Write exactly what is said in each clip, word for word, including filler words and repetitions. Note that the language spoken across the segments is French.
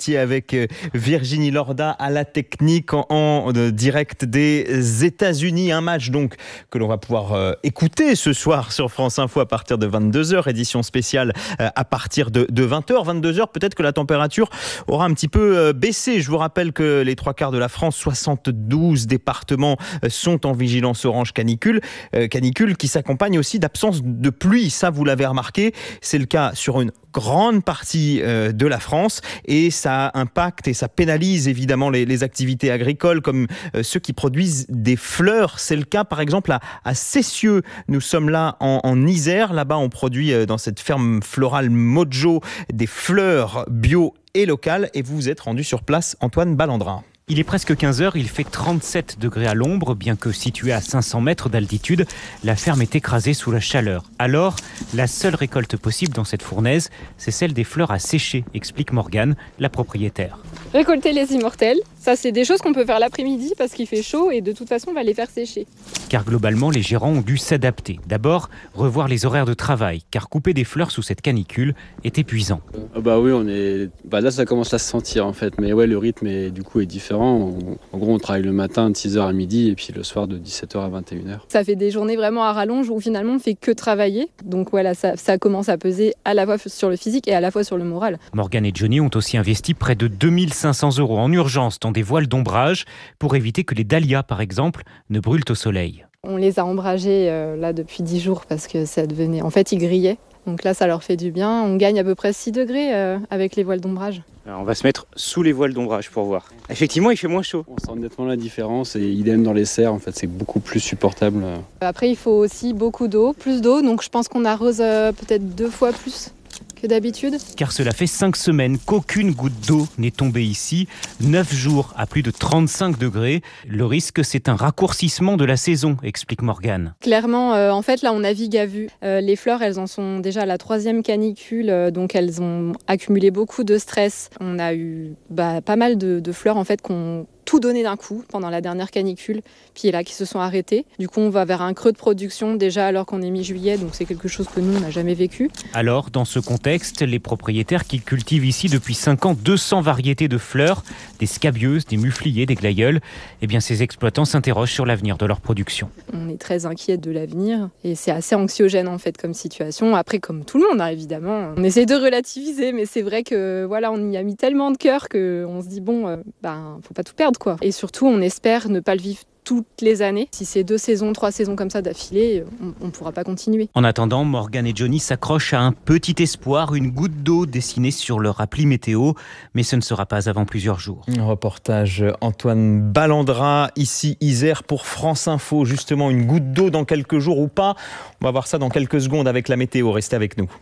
étiez avec Virginie Lorda à la technique en, en direct des États-Unis. Un match donc que l'on va pouvoir euh, écouter ce soir sur France Info à partir de vingt-deux heures, édition spéciale euh, à partir de, de vingt heures. vingt-deux heures, peut-être que la température aura un petit peu euh, baissé. Je vous rappelle que les trois quarts de la France, soixante-douze départements euh, sont en vigilance orange canicule, euh, canicule qui s'accompagne aussi d'absence de pluie. Ça, vous l'avez remarqué, c'est le cas sur une grande partie euh, de la France et ça impacte et ça pénalise évidemment les, les activités agricoles comme euh, ceux qui produisent des fleurs. C'est le cas par exemple à, à Cessieux. Nous sommes là en, en Isère. Là-bas, on produit euh, dans cette ferme florale Mojo des fleurs bio et locales et vous vous êtes rendu sur place, Antoine Ballandrin. Il est presque quinze heures, il fait trente-sept degrés à l'ombre, bien que située à cinq cents mètres d'altitude, la ferme est écrasée sous la chaleur. Alors, la seule récolte possible dans cette fournaise, c'est celle des fleurs à sécher, explique Morgane, la propriétaire. Récolter les immortelles, ça c'est des choses qu'on peut faire l'après-midi parce qu'il fait chaud et de toute façon on va les faire sécher. Car globalement, les gérants ont dû s'adapter. D'abord, revoir les horaires de travail, car couper des fleurs sous cette canicule est épuisant. Ah bah oui, on est... bah là ça commence à se sentir en fait, mais ouais, le rythme est, du coup est différent. On... En gros, on travaille le matin de six heures à midi et puis le soir de dix-sept heures à vingt et une heures. Ça fait des journées vraiment à rallonge où finalement on ne fait que travailler. Donc voilà, ça, ça commence à peser à la fois sur le physique et à la fois sur le moral. Morgane et Johnny ont aussi investi près de deux mille cinq cents euros en urgence dans des voiles d'ombrage pour éviter que les dahlias, par exemple, ne brûlent au soleil. On les a ombragés euh, là depuis dix jours parce que ça devenait... En fait, ils grillaient. Donc là, ça leur fait du bien. On gagne à peu près six degrés euh, avec les voiles d'ombrage. Alors on va se mettre sous les voiles d'ombrage pour voir. Effectivement, il fait moins chaud. On sent nettement la différence et idem dans les serres, en fait, c'est beaucoup plus supportable. Après, il faut aussi beaucoup d'eau, plus d'eau. Donc je pense qu'on arrose euh, peut-être deux fois plus que d'habitude. Car cela fait cinq semaines qu'aucune goutte d'eau n'est tombée ici. neuf jours à plus de trente-cinq degrés. Le risque, c'est un raccourcissement de la saison, explique Morgane. Clairement, euh, en fait, là, on navigue à vue. Euh, les fleurs, elles en sont déjà à la troisième canicule, euh, donc elles ont accumulé beaucoup de stress. On a eu bah, pas mal de, de fleurs, en fait, qu'on tout donné d'un coup pendant la dernière canicule, puis là qui se sont arrêtés. Du coup, on va vers un creux de production déjà alors qu'on est mi-juillet, donc c'est quelque chose que nous, on n'a jamais vécu. Alors, dans ce contexte, les propriétaires qui cultivent ici depuis cinq ans deux cents variétés de fleurs, des scabieuses, des mufliers, des glaïeuls, eh bien ces exploitants s'interrogent sur l'avenir de leur production. On est très inquiets de l'avenir et c'est assez anxiogène en fait comme situation. Après, comme tout le monde, hein, évidemment, on essaie de relativiser, mais c'est vrai que voilà, on y a mis tellement de cœur qu'on se dit bon, euh, ben, faut pas tout perdre. Quoi. Et surtout, on espère ne pas le vivre toutes les années. Si c'est deux saisons, trois saisons comme ça d'affilée, on ne pourra pas continuer. En attendant, Morgane et Johnny s'accrochent à un petit espoir, une goutte d'eau dessinée sur leur appli météo, mais ce ne sera pas avant plusieurs jours. Un reportage Antoine Ballandrin, ici Isère pour France Info. Justement, une goutte d'eau dans quelques jours ou pas. On va voir ça dans quelques secondes avec la météo. Restez avec nous.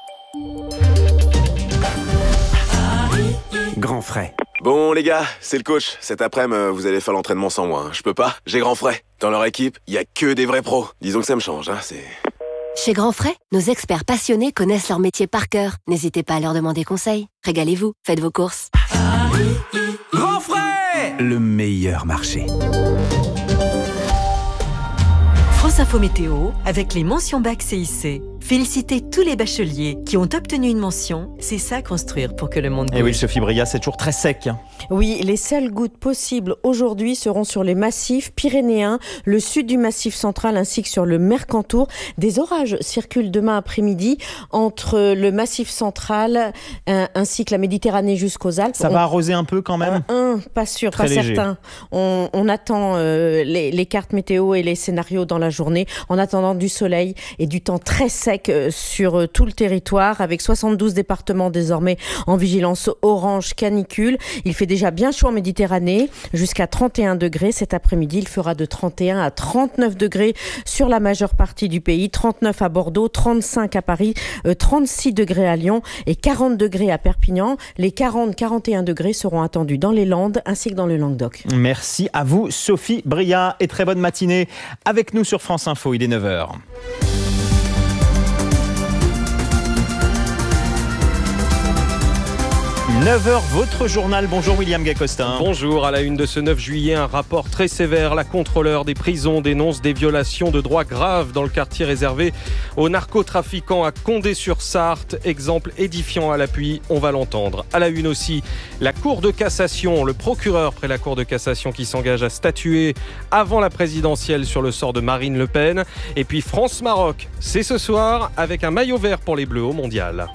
Grand frais. Bon les gars, c'est le coach. Cet après-midi, vous allez faire l'entraînement sans moi. Hein. Je peux pas, j'ai Grand Frais. Dans leur équipe, il y a que des vrais pros. Disons que ça me change, hein, c'est... Chez Grand Frais, nos experts passionnés connaissent leur métier par cœur. N'hésitez pas à leur demander conseil. Régalez-vous, faites vos courses. Grand Frais, le meilleur marché. France Info Météo, avec les mentions bac C I C. Félicitez tous les bacheliers qui ont obtenu une mention. C'est ça construire pour que le monde bouge. Et oui, Sophie Bria, c'est toujours très sec. Oui, les seules gouttes possibles aujourd'hui seront sur les massifs pyrénéens, le sud du massif central ainsi que sur le Mercantour. Des orages circulent demain après-midi entre le massif central euh, ainsi que la Méditerranée jusqu'aux Alpes. Ça on... va arroser un peu quand même euh, Un, pas sûr, très pas léger. certain. On, on attend euh, les, les cartes météo et les scénarios dans la journée en attendant du soleil et du temps très sec sur tout le territoire avec soixante-douze départements désormais en vigilance orange canicule. Il fait déjà bien chaud en Méditerranée, jusqu'à trente et un degrés. Cet après-midi, il fera de trente et un à trente-neuf degrés sur la majeure partie du pays, trente-neuf à Bordeaux, trente-cinq à Paris, trente-six degrés à Lyon et quarante degrés à Perpignan. Les quarante à quarante et un degrés seront attendus dans les Landes ainsi que dans le Languedoc. Merci à vous, Sophie Bria, et très bonne matinée avec nous sur France Info. Il est neuf heures. neuf heures, votre journal. Bonjour William Gacosta. Bonjour, à la une de ce neuf juillet, un rapport très sévère. La contrôleure des prisons dénonce des violations de droits graves dans le quartier réservé aux narcotrafiquants à Condé-sur-Sarthe. Exemple édifiant à l'appui, on va l'entendre. À la une aussi, la Cour de cassation, le procureur près la Cour de cassation qui s'engage à statuer avant la présidentielle sur le sort de Marine Le Pen. Et puis France-Maroc, c'est ce soir avec un maillot vert pour les Bleus au mondial.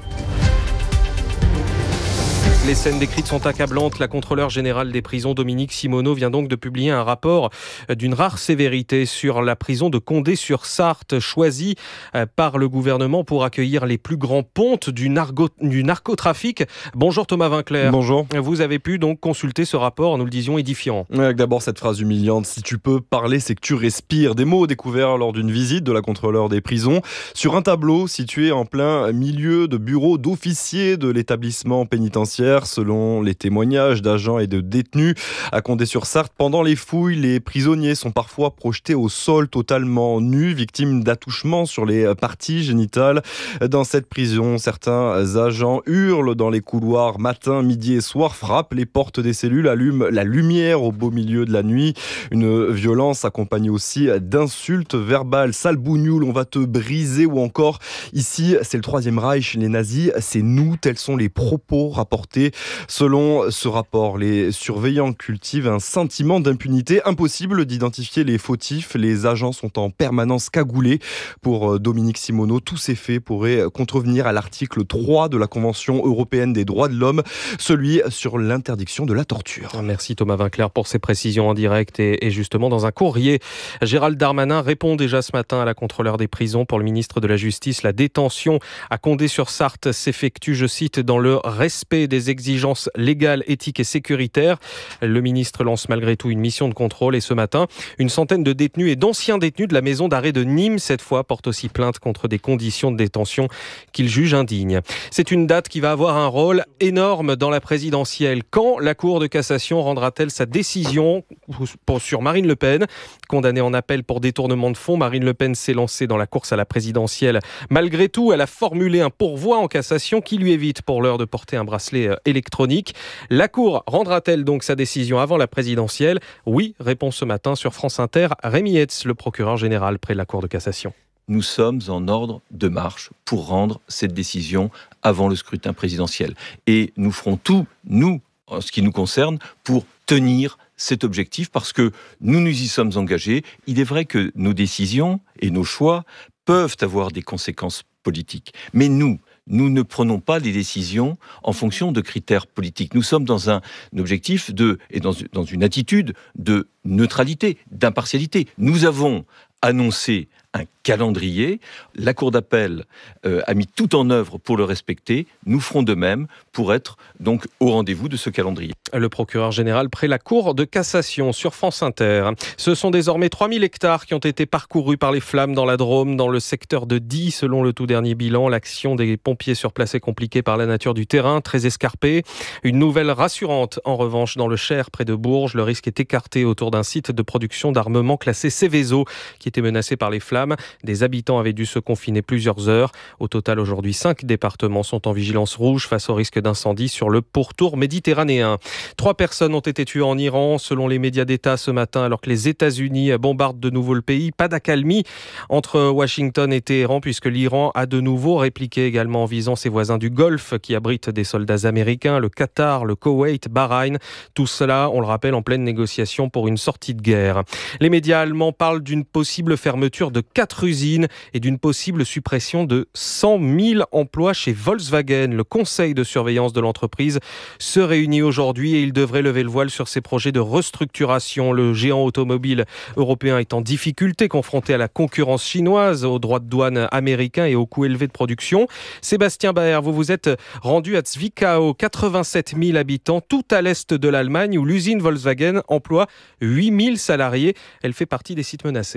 Les scènes décrites sont accablantes. La contrôleure générale des prisons, Dominique Simoneau, vient donc de publier un rapport d'une rare sévérité sur la prison de Condé-sur-Sarthe, choisie par le gouvernement pour accueillir les plus grands pontes du, nargo- du narcotrafic. Bonjour Thomas Vinclair. Bonjour. Vous avez pu donc consulter ce rapport, nous le disions, édifiant. Avec d'abord cette phrase humiliante, si tu peux parler, c'est que tu respires. Des mots découverts lors d'une visite de la contrôleure des prisons sur un tableau situé en plein milieu de bureaux d'officiers de l'établissement pénitentiaire. Selon les témoignages d'agents et de détenus à Condé-sur-Sarthe, pendant les fouilles, les prisonniers sont parfois projetés au sol totalement nus, victimes d'attouchements sur les parties génitales. Dans cette prison, certains agents hurlent dans les couloirs matin, midi et soir, frappent les portes des cellules, allument la lumière au beau milieu de la nuit. Une violence accompagnée aussi d'insultes verbales. Sale bougnoule, on va te briser, ou encore ici, c'est le Troisième Reich, les nazis, c'est nous, tels sont les propos rapportés. Selon ce rapport, les surveillants cultivent un sentiment d'impunité. Impossible d'identifier les fautifs. Les agents sont en permanence cagoulés. Pour Dominique Simoneau, tous ces faits pourraient contrevenir à l'article trois de la Convention européenne des droits de l'homme, celui sur l'interdiction de la torture. Merci Thomas Vinclair pour ces précisions en direct. Et, et justement, dans un courrier, Gérald Darmanin répond déjà ce matin à la contrôleure des prisons. Pour le ministre de la Justice, la détention à Condé-sur-Sarthe s'effectue, je cite, dans le respect des exigences légales, éthiques et sécuritaires. Le ministre lance malgré tout une mission de contrôle et ce matin, une centaine de détenus et d'anciens détenus de la maison d'arrêt de Nîmes, cette fois, portent aussi plainte contre des conditions de détention qu'ils jugent indignes. C'est une date qui va avoir un rôle énorme dans la présidentielle. Quand la Cour de cassation rendra-t-elle sa décision sur Marine Le Pen? Condamnée en appel pour détournement de fonds, Marine Le Pen s'est lancée dans la course à la présidentielle. Malgré tout, elle a formulé un pourvoi en cassation qui lui évite pour l'heure de porter un bracelet électronique. La Cour rendra-t-elle donc sa décision avant la présidentielle? Oui, répond ce matin sur France Inter Rémi Hetz, le procureur général près de la Cour de cassation. Nous sommes en ordre de marche pour rendre cette décision avant le scrutin présidentiel. Et nous ferons tout, nous, en ce qui nous concerne, pour tenir cet objectif parce que nous nous y sommes engagés. Il est vrai que nos décisions et nos choix peuvent avoir des conséquences politiques. Mais nous, Nous ne prenons pas des décisions en fonction de critères politiques. Nous sommes dans un objectif de, et dans, dans une attitude de neutralité, d'impartialité. Nous avons annoncé un calendrier. La Cour d'appel euh, a mis tout en œuvre pour le respecter. Nous ferons de même pour être donc au rendez-vous de ce calendrier. Le procureur général près la Cour de cassation sur France Inter. Ce sont désormais trois mille hectares qui ont été parcourus par les flammes dans la Drôme, dans le secteur de Die. Selon le tout dernier bilan, l'action des pompiers sur place est compliquée par la nature du terrain, très escarpé. Une nouvelle rassurante, en revanche, dans le Cher, près de Bourges. Le risque est écarté autour d'un site de production d'armement classé Seveso, qui était menacé par les flammes. Des habitants avaient dû se confiner plusieurs heures. Au total, aujourd'hui, cinq départements sont en vigilance rouge face au risque d'incendie sur le pourtour méditerranéen. Trois personnes ont été tuées en Iran, selon les médias d'État ce matin, alors que les États-Unis bombardent de nouveau le pays. Pas d'accalmie entre Washington et Téhéran, puisque l'Iran a de nouveau répliqué également en visant ses voisins du Golfe, qui abritent des soldats américains, le Qatar, le Koweït, Bahreïn. Tout cela, on le rappelle, en pleine négociation pour une sortie de guerre. Les médias allemands parlent d'une possible fermeture de quatre usines et d'une possible suppression de cent mille emplois chez Volkswagen. Le conseil de surveillance de l'entreprise se réunit aujourd'hui et il devrait lever le voile sur ses projets de restructuration. Le géant automobile européen est en difficulté, confronté à la concurrence chinoise, aux droits de douane américains et aux coûts élevés de production. Sébastien Baer, vous vous êtes rendu à Zwickau, quatre-vingt-sept mille habitants, tout à l'est de l'Allemagne, où l'usine Volkswagen emploie huit mille salariés. Elle fait partie des sites menacés.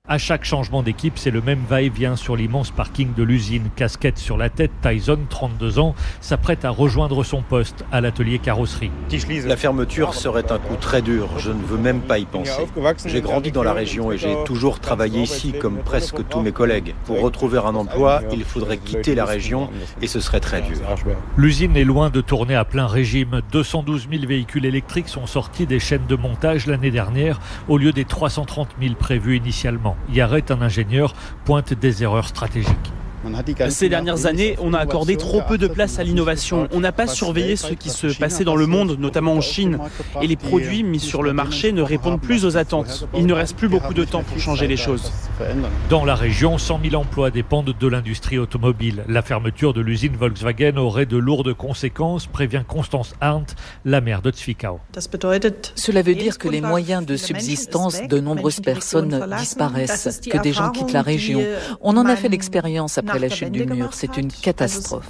À chaque changement d'équipe, c'est le même va-et-vient sur l'immense parking de l'usine. Casquette sur la tête, Tyson, trente-deux ans, s'apprête à rejoindre son poste à l'atelier carrosserie. La fermeture serait un coup très dur, je ne veux même pas y penser. J'ai grandi dans la région et j'ai toujours travaillé ici comme presque tous mes collègues. Pour retrouver un emploi, il faudrait quitter la région et ce serait très dur. L'usine est loin de tourner à plein régime. deux cent douze mille véhicules électriques sont sortis des chaînes de montage l'année dernière au lieu des trois cent trente mille prévus initialement. Yaret, un ingénieur, pointe des erreurs stratégiques. Ces dernières années, on a accordé trop peu de place à l'innovation. On n'a pas surveillé ce qui se passait dans le monde, notamment en Chine. Et les produits mis sur le marché ne répondent plus aux attentes. Il ne reste plus beaucoup de temps pour changer les choses. Dans la région, cent mille emplois dépendent de l'industrie automobile. La fermeture de l'usine Volkswagen aurait de lourdes conséquences, prévient Constance Arndt, la maire de Zwickau. Cela veut dire que les moyens de subsistance de nombreuses personnes disparaissent, que des gens quittent la région. On en a fait l'expérience après la chute du mur, c'est une catastrophe.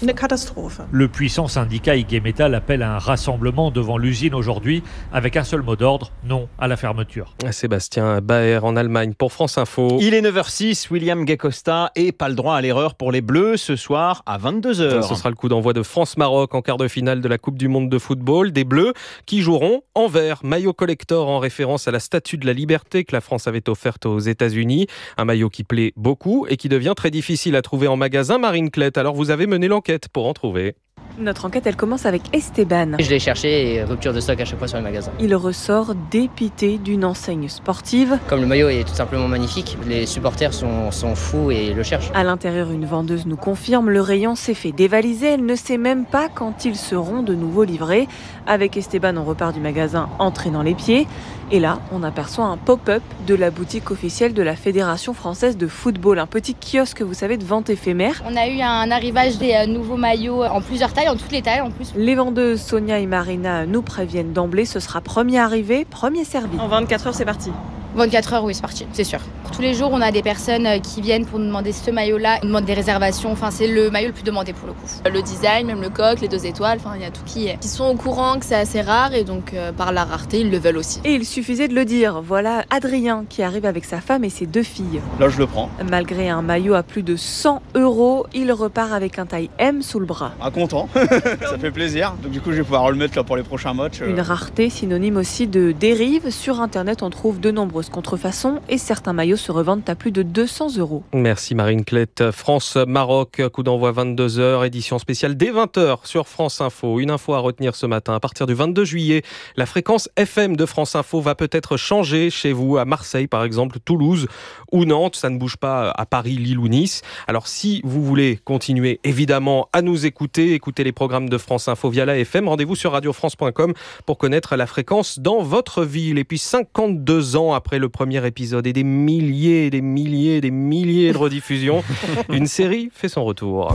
Le puissant syndicat I G Metall appelle à un rassemblement devant l'usine aujourd'hui avec un seul mot d'ordre, non à la fermeture. Sébastien Baer en Allemagne pour France Info. Il est neuf heures six, William Guecosta et pas le droit à l'erreur pour les Bleus ce soir à vingt-deux heures. Ce sera le coup d'envoi de France-Maroc en quart de finale de la Coupe du Monde de football. Des Bleus qui joueront en vert, maillot collector en référence à la Statue de la Liberté que la France avait offerte aux États-Unis. Un maillot qui plaît beaucoup et qui devient très difficile à trouver en magasin. Marine Clette, alors vous avez mené l'enquête pour en trouver. Notre enquête, elle commence avec Esteban. Je l'ai cherché et rupture de stock à chaque fois sur le magasin. Il ressort dépité d'une enseigne sportive. Comme le maillot est tout simplement magnifique, les supporters sont, sont fous et le cherchent. À l'intérieur, une vendeuse nous confirme, le rayon s'est fait dévaliser. Elle ne sait même pas quand ils seront de nouveau livrés. Avec Esteban, on repart du magasin entraînant les pieds. Et là, on aperçoit un pop-up de la boutique officielle de la Fédération française de football. Un petit kiosque, vous savez, de vente éphémère. On a eu un arrivage des nouveaux maillots en plusieurs tailles, en toutes les tailles en plus. Les vendeuses Sonia et Marina nous préviennent d'emblée, ce sera premier arrivé, premier servi. En vingt-quatre heures, c'est parti. vingt-quatre heures, oui, c'est parti, c'est sûr. Tous les jours, on a des personnes qui viennent pour nous demander ce maillot-là. On demande des réservations. Enfin, c'est le maillot le plus demandé pour le coup. Le design, même le coq, les deux étoiles, enfin, il y a tout qui est. Ils sont au courant que c'est assez rare et donc, euh, par la rareté, ils le veulent aussi. Et il suffisait de le dire. Voilà Adrien qui arrive avec sa femme et ses deux filles. Là, je le prends. Malgré un maillot à plus de cent euros, il repart avec un taille M sous le bras. Ah, content. Ça fait plaisir. Donc, du coup, je vais pouvoir le mettre là pour les prochains matchs. Une rareté synonyme aussi de dérive. Sur Internet, on trouve de nombreuses contrefaçons et certains maillots se revendent à plus de deux cents euros. Merci Marine Clette. France-Maroc, coup d'envoi vingt-deux heures, édition spéciale dès vingt heures sur France Info. Une info à retenir ce matin. À partir du vingt-deux juillet, la fréquence F M de France Info va peut-être changer chez vous, à Marseille par exemple, Toulouse ou Nantes. Ça ne bouge pas à Paris, Lille ou Nice. Alors si vous voulez continuer évidemment à nous écouter, écouter les programmes de France Info via la F M, rendez-vous sur radio france point com pour connaître la fréquence dans votre ville. Et puis cinquante-deux ans après le premier épisode et des milliers, des milliers, des milliers de rediffusions, une série fait son retour.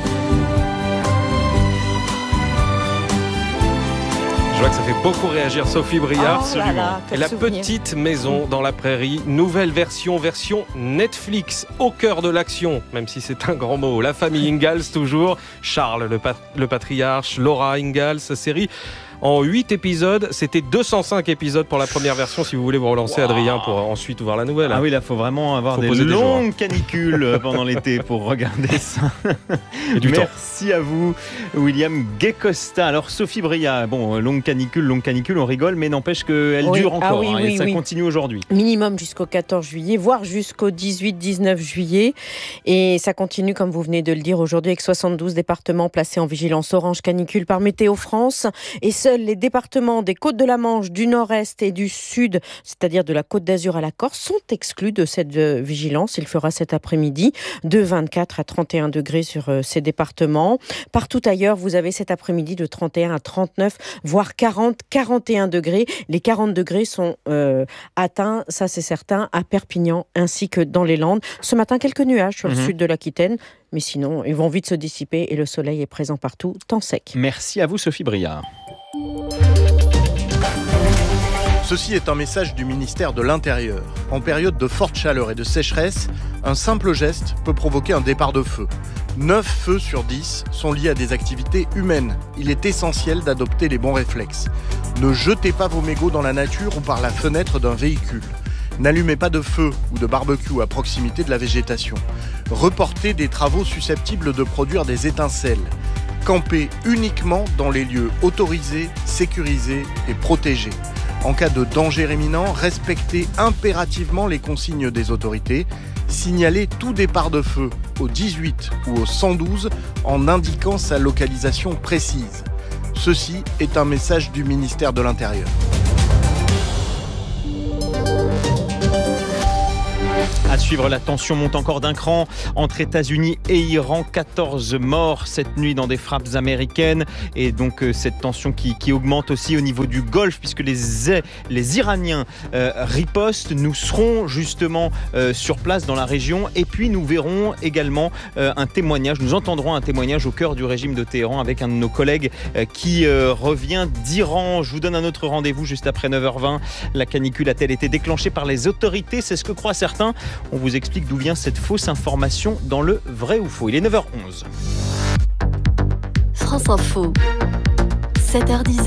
Je vois que ça fait beaucoup réagir Sophie Briard. Oh là là, et la souvenir. Petite maison dans la prairie, nouvelle version, version Netflix, au cœur de l'action, même si c'est un grand mot. La famille Ingalls toujours, Charles le, pat- le patriarche, Laura Ingalls, série en huit épisodes. C'était deux cent cinq épisodes pour la première version, si vous voulez vous relancer, wow. Adrien, pour ensuite voir la nouvelle. Ah oui, là, il faut vraiment avoir faut des poser longues des canicules pendant l'été pour regarder ça. Et du Merci temps. À vous, William Guecosta. Alors, Sophie Bria, bon, longue canicule, longue canicule, on rigole, mais n'empêche qu'elle oui. dure encore, ah oui, hein, oui, et ça oui. continue aujourd'hui. Minimum jusqu'au quatorze juillet, voire jusqu'au dix-huit dix-neuf juillet. Et ça continue, comme vous venez de le dire aujourd'hui, avec soixante-douze départements placés en vigilance orange canicule par Météo France. Et seuls les départements des côtes de la Manche, du nord-est et du sud, c'est-à-dire de la Côte d'Azur à la Corse, sont exclus de cette vigilance. Il fera cet après-midi de vingt-quatre à trente et un degrés sur ces départements. Partout ailleurs, vous avez cet après-midi de trente et un à trente-neuf, voire quarante, quarante et un degrés. Les quarante degrés sont euh, atteints, ça c'est certain, à Perpignan ainsi que dans les Landes. Ce matin, quelques nuages sur mmh. le sud de l'Aquitaine, mais sinon, ils vont vite se dissiper et le soleil est présent partout, temps sec. Merci à vous, Sophie Briard. Ceci est un message du ministère de l'Intérieur. En période de forte chaleur et de sécheresse, un simple geste peut provoquer un départ de feu. neuf feux sur dix sont liés à des activités humaines. Il est essentiel d'adopter les bons réflexes. Ne jetez pas vos mégots dans la nature ou par la fenêtre d'un véhicule. N'allumez pas de feu ou de barbecue à proximité de la végétation. Reportez des travaux susceptibles de produire des étincelles. Campez uniquement dans les lieux autorisés, sécurisés et protégés. En cas de danger imminent, respectez impérativement les consignes des autorités. Signalez tout départ de feu au dix-huit ou au cent douze en indiquant sa localisation précise. Ceci est un message du ministère de l'Intérieur. À suivre, la tension monte encore d'un cran entre États-Unis et Iran. quatorze morts cette nuit dans des frappes américaines. Et donc euh, cette tension qui, qui augmente aussi au niveau du Golfe, puisque les, les Iraniens euh, ripostent. Nous serons justement euh, sur place dans la région. Et puis nous verrons également euh, un témoignage. Nous entendrons un témoignage au cœur du régime de Téhéran avec un de nos collègues euh, qui euh, revient d'Iran. Je vous donne un autre rendez-vous juste après neuf heures vingt. La canicule a-t-elle été déclenchée par les autorités? C'est ce que croient certains. On vous explique d'où vient cette fausse information dans le vrai ou faux. Il est neuf heures onze. France Info, sept heures dix,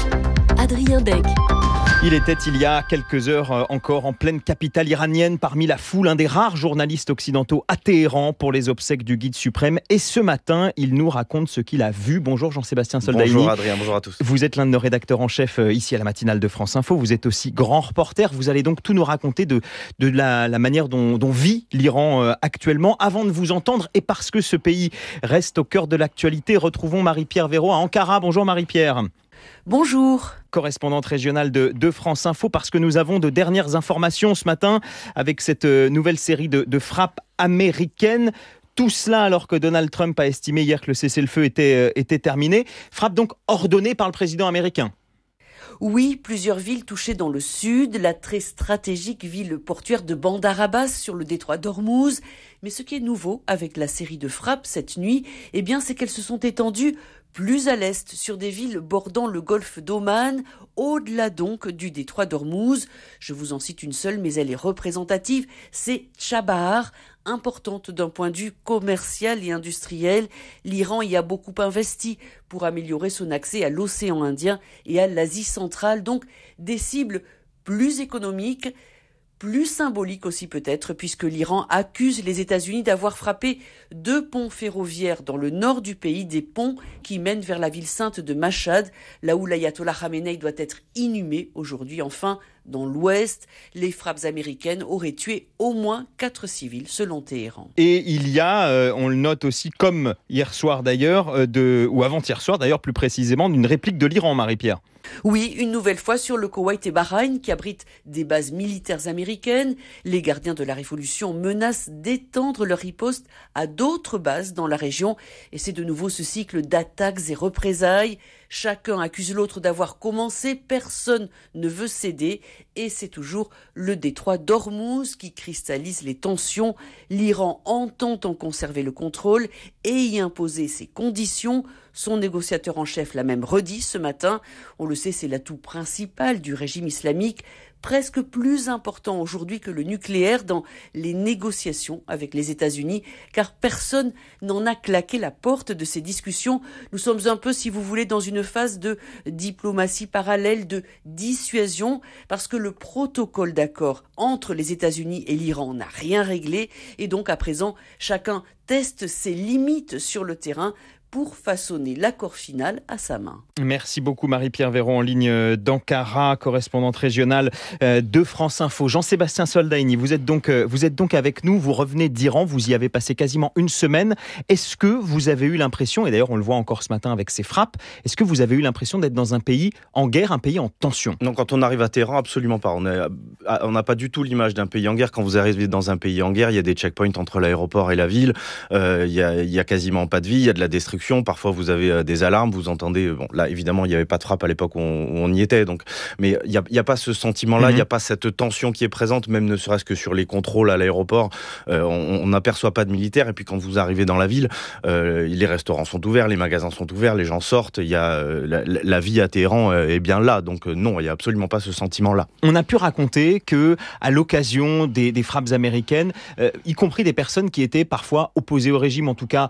Adrien Beck. Il était il y a quelques heures encore en pleine capitale iranienne, parmi la foule, un des rares journalistes occidentaux à Téhéran pour les obsèques du guide suprême. Et ce matin, il nous raconte ce qu'il a vu. Bonjour Jean-Sébastien Soldaini. Bonjour Adrien, bonjour à tous. Vous êtes l'un de nos rédacteurs en chef ici à la matinale de France Info. Vous êtes aussi grand reporter. Vous allez donc tout nous raconter de, de la, la manière dont, dont vit l'Iran actuellement. Avant de vous entendre, et parce que ce pays reste au cœur de l'actualité, retrouvons Marie-Pierre Véraud à Ankara. Bonjour Marie-Pierre. Bonjour. Correspondante régionale de, de France Info, parce que nous avons de dernières informations ce matin avec cette nouvelle série de, de frappes américaines. Tout cela alors que Donald Trump a estimé hier que le cessez-le-feu était, était terminé. Frappe donc ordonnée par le président américain. Oui, plusieurs villes touchées dans le sud, la très stratégique ville portuaire de Bandar Abbas sur le détroit d'Ormuz. Mais ce qui est nouveau avec la série de frappes cette nuit, eh bien, c'est qu'elles se sont étendues plus à l'est, sur des villes bordant le golfe d'Oman, au-delà donc du détroit d'Ormuz. Je vous en cite une seule, mais elle est représentative, c'est Chabahar, importante d'un point de vue commercial et industriel. L'Iran y a beaucoup investi pour améliorer son accès à l'océan Indien et à l'Asie centrale, donc des cibles plus économiques, plus symbolique aussi peut-être, puisque l'Iran accuse les États-Unis d'avoir frappé deux ponts ferroviaires dans le nord du pays, des ponts qui mènent vers la ville sainte de Mashhad, là où l'ayatollah Khamenei doit être inhumé aujourd'hui. Enfin, dans l'ouest, les frappes américaines auraient tué au moins quatre civils, selon Téhéran. Et il y a, euh, on le note aussi, comme hier soir d'ailleurs, euh, de, ou avant-hier soir d'ailleurs plus précisément, d'une réplique de l'Iran, Marie-Pierre. Oui, une nouvelle fois sur le Koweït et Bahreïn qui abritent des bases militaires américaines. Les gardiens de la révolution menacent d'étendre leur riposte à d'autres bases dans la région. Et c'est de nouveau ce cycle d'attaques et représailles. Chacun accuse l'autre d'avoir commencé, personne ne veut céder. Et c'est toujours le détroit d'Ormuz qui cristallise les tensions. L'Iran entend en conserver le contrôle et y imposer ses conditions. Son négociateur en chef l'a même redit ce matin. On le sait, c'est l'atout principal du régime islamique, presque plus important aujourd'hui que le nucléaire dans les négociations avec les États-Unis, car personne n'en a claqué la porte de ces discussions. Nous sommes un peu, si vous voulez, dans une phase de diplomatie parallèle, de dissuasion, parce que le protocole d'accord entre les États-Unis et l'Iran n'a rien réglé, et donc à présent, chacun teste ses limites sur le terrain pour façonner l'accord final à sa main. Merci beaucoup Marie-Pierre Véraud en ligne d'Ankara, correspondante régionale de France Info. Jean-Sébastien Soldaini, vous êtes donc, vous êtes donc avec nous, vous revenez d'Iran, vous y avez passé quasiment une semaine. Est-ce que vous avez eu l'impression, et d'ailleurs on le voit encore ce matin avec ces frappes, est-ce que vous avez eu l'impression d'être dans un pays en guerre, un pays en tension? Non, quand on arrive à Téhéran, absolument pas. On n'a pas du tout l'image d'un pays en guerre. Quand vous arrivez dans un pays en guerre, il y a des checkpoints entre l'aéroport et la ville, euh, il y a, il y a quasiment pas de vie, il y a de la destruction. Parfois, vous avez des alarmes, vous entendez... Bon, là, évidemment, il n'y avait pas de frappe à l'époque où on, où on y était. Donc, mais il n'y a, il y a pas ce sentiment-là, mm-hmm. il n'y a pas cette tension qui est présente, même ne serait-ce que sur les contrôles à l'aéroport. Euh, on n'aperçoit pas de militaires. Et puis, quand vous arrivez dans la ville, euh, les restaurants sont ouverts, les magasins sont ouverts, les gens sortent. Il y a, euh, la, la vie à Téhéran est bien là. Donc, euh, non, il n'y a absolument pas ce sentiment-là. On a pu raconter qu'à l'occasion des, des frappes américaines, euh, y compris des personnes qui étaient parfois opposées au régime, en tout cas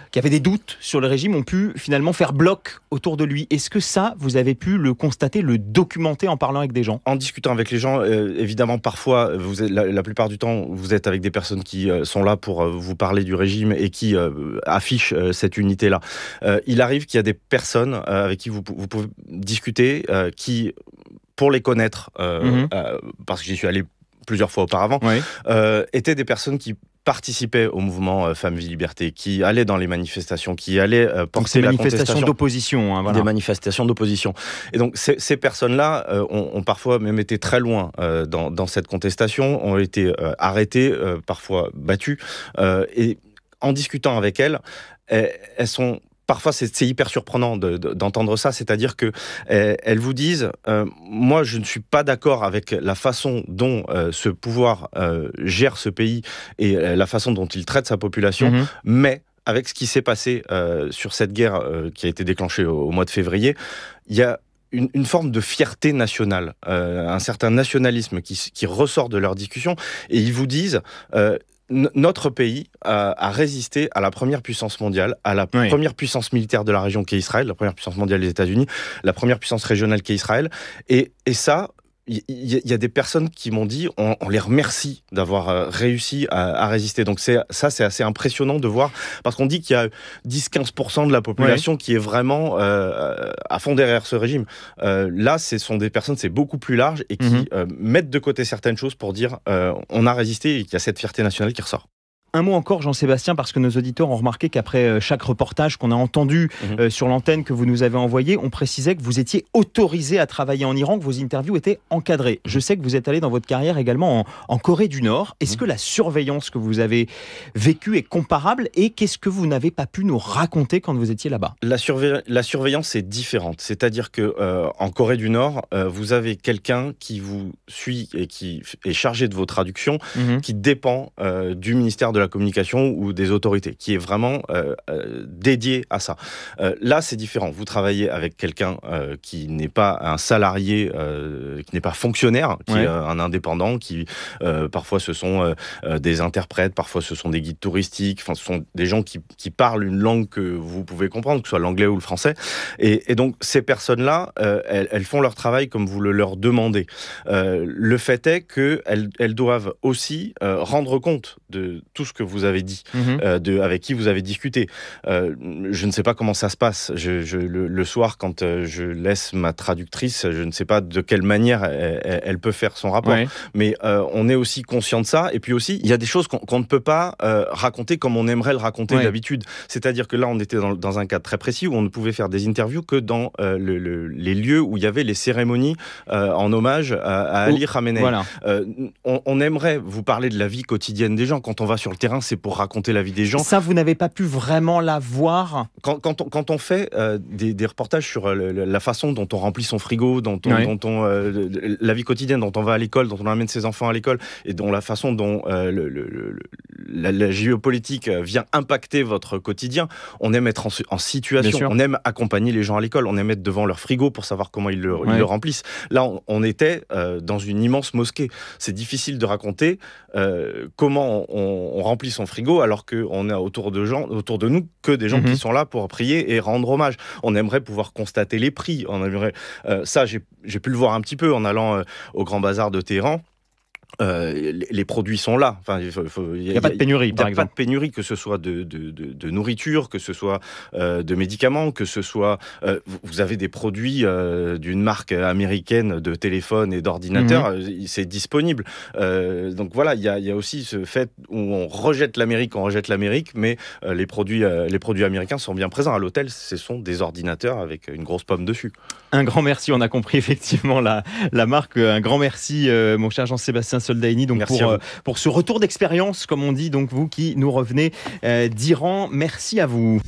qui avaient des doutes sur le régime ont pu finalement faire bloc autour de lui. Est-ce que ça, vous avez pu le constater, le documenter en parlant avec des gens ? En discutant avec les gens, euh, évidemment, parfois, vous êtes, la, la plupart du temps, vous êtes avec des personnes qui euh, sont là pour euh, vous parler du régime et qui euh, affichent euh, cette unité-là. Euh, il arrive qu'il y a des personnes euh, avec qui vous, vous pouvez discuter, euh, qui, pour les connaître, euh, mm-hmm. euh, parce que j'y suis allé plusieurs fois auparavant, oui. euh, étaient des personnes qui participaient au mouvement euh, Femmes, Vie, Liberté, qui allaient dans les manifestations, qui allaient euh, porter la manifestations d'opposition. Hein, voilà. Des manifestations d'opposition. Et donc ces, ces personnes-là euh, ont, ont parfois même été très loin euh, dans, dans cette contestation, ont été euh, arrêtées, euh, parfois battues. Euh, et en discutant avec elles, elles, elles sont... Parfois, c'est, c'est hyper surprenant de, de, d'entendre ça, c'est-à-dire que euh, elles vous disent euh, « Moi, je ne suis pas d'accord avec la façon dont euh, ce pouvoir euh, gère ce pays et euh, la façon dont il traite sa population, mmh. mais avec ce qui s'est passé euh, sur cette guerre euh, qui a été déclenchée au, au mois de février, il y a Une, une forme de fierté nationale, euh, un certain nationalisme qui, qui ressort de leur discussion, et ils vous disent euh, n- notre pays a, a résisté à la première puissance mondiale, à la oui. première puissance militaire de la région qu'est Israël, la première puissance mondiale des États-Unis, la première puissance régionale qu'est Israël, et, et ça... Il y, y a des personnes qui m'ont dit, on, on les remercie d'avoir euh, réussi à, à résister. Donc c'est, ça, c'est assez impressionnant de voir, parce qu'on dit qu'il y a dix à quinze pour cent de la population oui. qui est vraiment euh, à fond derrière ce régime. Euh, là, ce sont des personnes, c'est beaucoup plus large, et qui mm-hmm. euh, mettent de côté certaines choses pour dire, euh, on a résisté, et qu'il y a cette fierté nationale qui ressort. Un mot encore, Jean-Sébastien, parce que nos auditeurs ont remarqué qu'après chaque reportage qu'on a entendu mmh. euh, sur l'antenne que vous nous avez envoyé, on précisait que vous étiez autorisé à travailler en Iran, que vos interviews étaient encadrées. Je sais que vous êtes allé dans votre carrière également en, en Corée du Nord. Est-ce mmh. que la surveillance que vous avez vécue est comparable, et qu'est-ce que vous n'avez pas pu nous raconter quand vous étiez là-bas ? La, surve- la surveillance est différente. C'est-à-dire que euh, en Corée du Nord, euh, vous avez quelqu'un qui vous suit et qui est chargé de vos traductions, mmh. qui dépend euh, du ministère de la communication ou des autorités, qui est vraiment euh, euh, dédié à ça. Euh, là, c'est différent. Vous travaillez avec quelqu'un euh, qui n'est pas un salarié, euh, qui n'est pas fonctionnaire, qui ouais. est un indépendant, qui euh, parfois ce sont euh, des interprètes, parfois ce sont des guides touristiques, enfin ce sont des gens qui, qui parlent une langue que vous pouvez comprendre, que ce soit l'anglais ou le français. Et, et donc ces personnes-là, euh, elles, elles font leur travail comme vous le leur demandez. Euh, le fait est qu'elles elles doivent aussi euh, rendre compte de tout ce que vous avez dit, mmh. euh, de, avec qui vous avez discuté. Euh, je ne sais pas comment ça se passe. Je, je, le, le soir, quand euh, je laisse ma traductrice, je ne sais pas de quelle manière elle, elle, elle peut faire son rapport. Ouais. Mais euh, on est aussi conscient de ça. Et puis aussi, il y a des choses qu'on, qu'on ne peut pas euh, raconter comme on aimerait le raconter ouais. d'habitude. C'est-à-dire que là, on était dans, dans un cadre très précis où on ne pouvait faire des interviews que dans euh, le, le, les lieux où il y avait les cérémonies euh, en hommage à, à Ali Khamenei. Voilà. Euh, on, on aimerait vous parler de la vie quotidienne des gens. Quand on va sur le terrain, c'est pour raconter la vie des gens. Ça, vous n'avez pas pu vraiment la voir ? Quand, quand, on, quand on fait euh, des, des reportages sur euh, le, la façon dont on remplit son frigo, dont on, oui. dont on, euh, la vie quotidienne, dont on va à l'école, dont on amène ses enfants à l'école, et dont la façon dont euh, le, le, le, la, la géopolitique vient impacter votre quotidien, on aime être en, en situation, on aime accompagner les gens à l'école, on aime être devant leur frigo pour savoir comment ils le, oui. ils le remplissent. Là, on, on était euh, dans une immense mosquée. C'est difficile de raconter euh, comment on, on remplit son frigo alors qu'on a autour de, gens, autour de nous que des gens mmh. qui sont là pour prier et rendre hommage. On aimerait pouvoir constater les prix. On aimerait, euh, ça, j'ai, j'ai pu le voir un petit peu en allant euh, au Grand Bazar de Téhéran. Euh, les, les produits sont là. Enfin, il n'y a, a pas de pénurie, par exemple. Il n'y a pas de pénurie, que ce soit de, de, de, de nourriture, que ce soit euh, de médicaments, que ce soit... Euh, vous avez des produits euh, d'une marque américaine de téléphone et d'ordinateur, mmh. c'est disponible. Euh, donc voilà, il y a, y a aussi ce fait où on rejette l'Amérique, on rejette l'Amérique, mais euh, les, produits, euh, les produits américains sont bien présents. À l'hôtel, ce sont des ordinateurs avec une grosse pomme dessus. Un grand merci, on a compris effectivement la, la marque. Un grand merci, euh, mon cher Jean-Sébastien Soldaini, donc pour, euh, pour ce retour d'expérience, comme on dit, donc vous qui nous revenez euh, d'Iran. Merci à vous.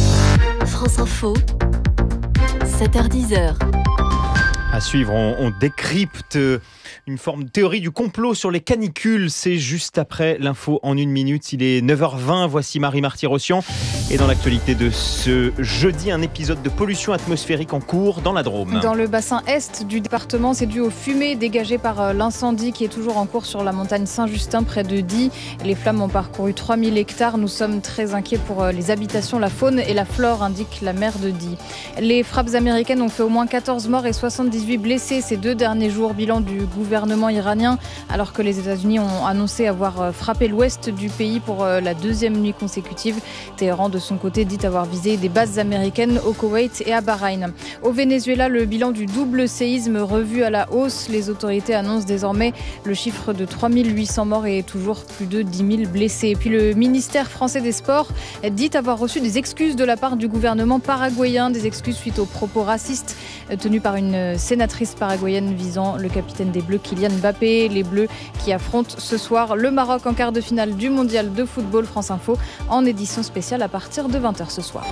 France Info, sept heures dix. À suivre, on, on décrypte Une forme de théorie du complot sur les canicules, c'est juste après l'info en une minute. Il est neuf heures vingt, voici Marie Marty-Rossian. Et dans l'actualité de ce jeudi, un épisode de pollution atmosphérique en cours dans la Drôme. Dans le bassin est du département, c'est dû aux fumées dégagées par l'incendie qui est toujours en cours sur la montagne Saint-Justin près de Die. Les flammes ont parcouru trois mille hectares. Nous sommes très inquiets pour les habitations, la faune et la flore, indique la maire de Die. Les frappes américaines ont fait au moins quatorze morts et soixante-dix-huit blessés ces deux derniers jours. Bilan du gouvernement iranien, alors que les États-Unis ont annoncé avoir frappé l'ouest du pays pour la deuxième nuit consécutive. Téhéran, de son côté, dit avoir visé des bases américaines au Koweït et à Bahreïn. Au Venezuela, le bilan du double séisme revu à la hausse. Les autorités annoncent désormais le chiffre de trois mille huit cents morts et toujours plus de dix mille blessés. Et puis le ministère français des Sports dit avoir reçu des excuses de la part du gouvernement paraguayen, des excuses suite aux propos racistes tenus par une sénatrice paraguayenne visant le capitaine des Bleus, Kylian Mbappé. Les Bleus qui affrontent ce soir le Maroc en quart de finale du mondial de football. France Info en édition spéciale à partir de vingt heures ce soir.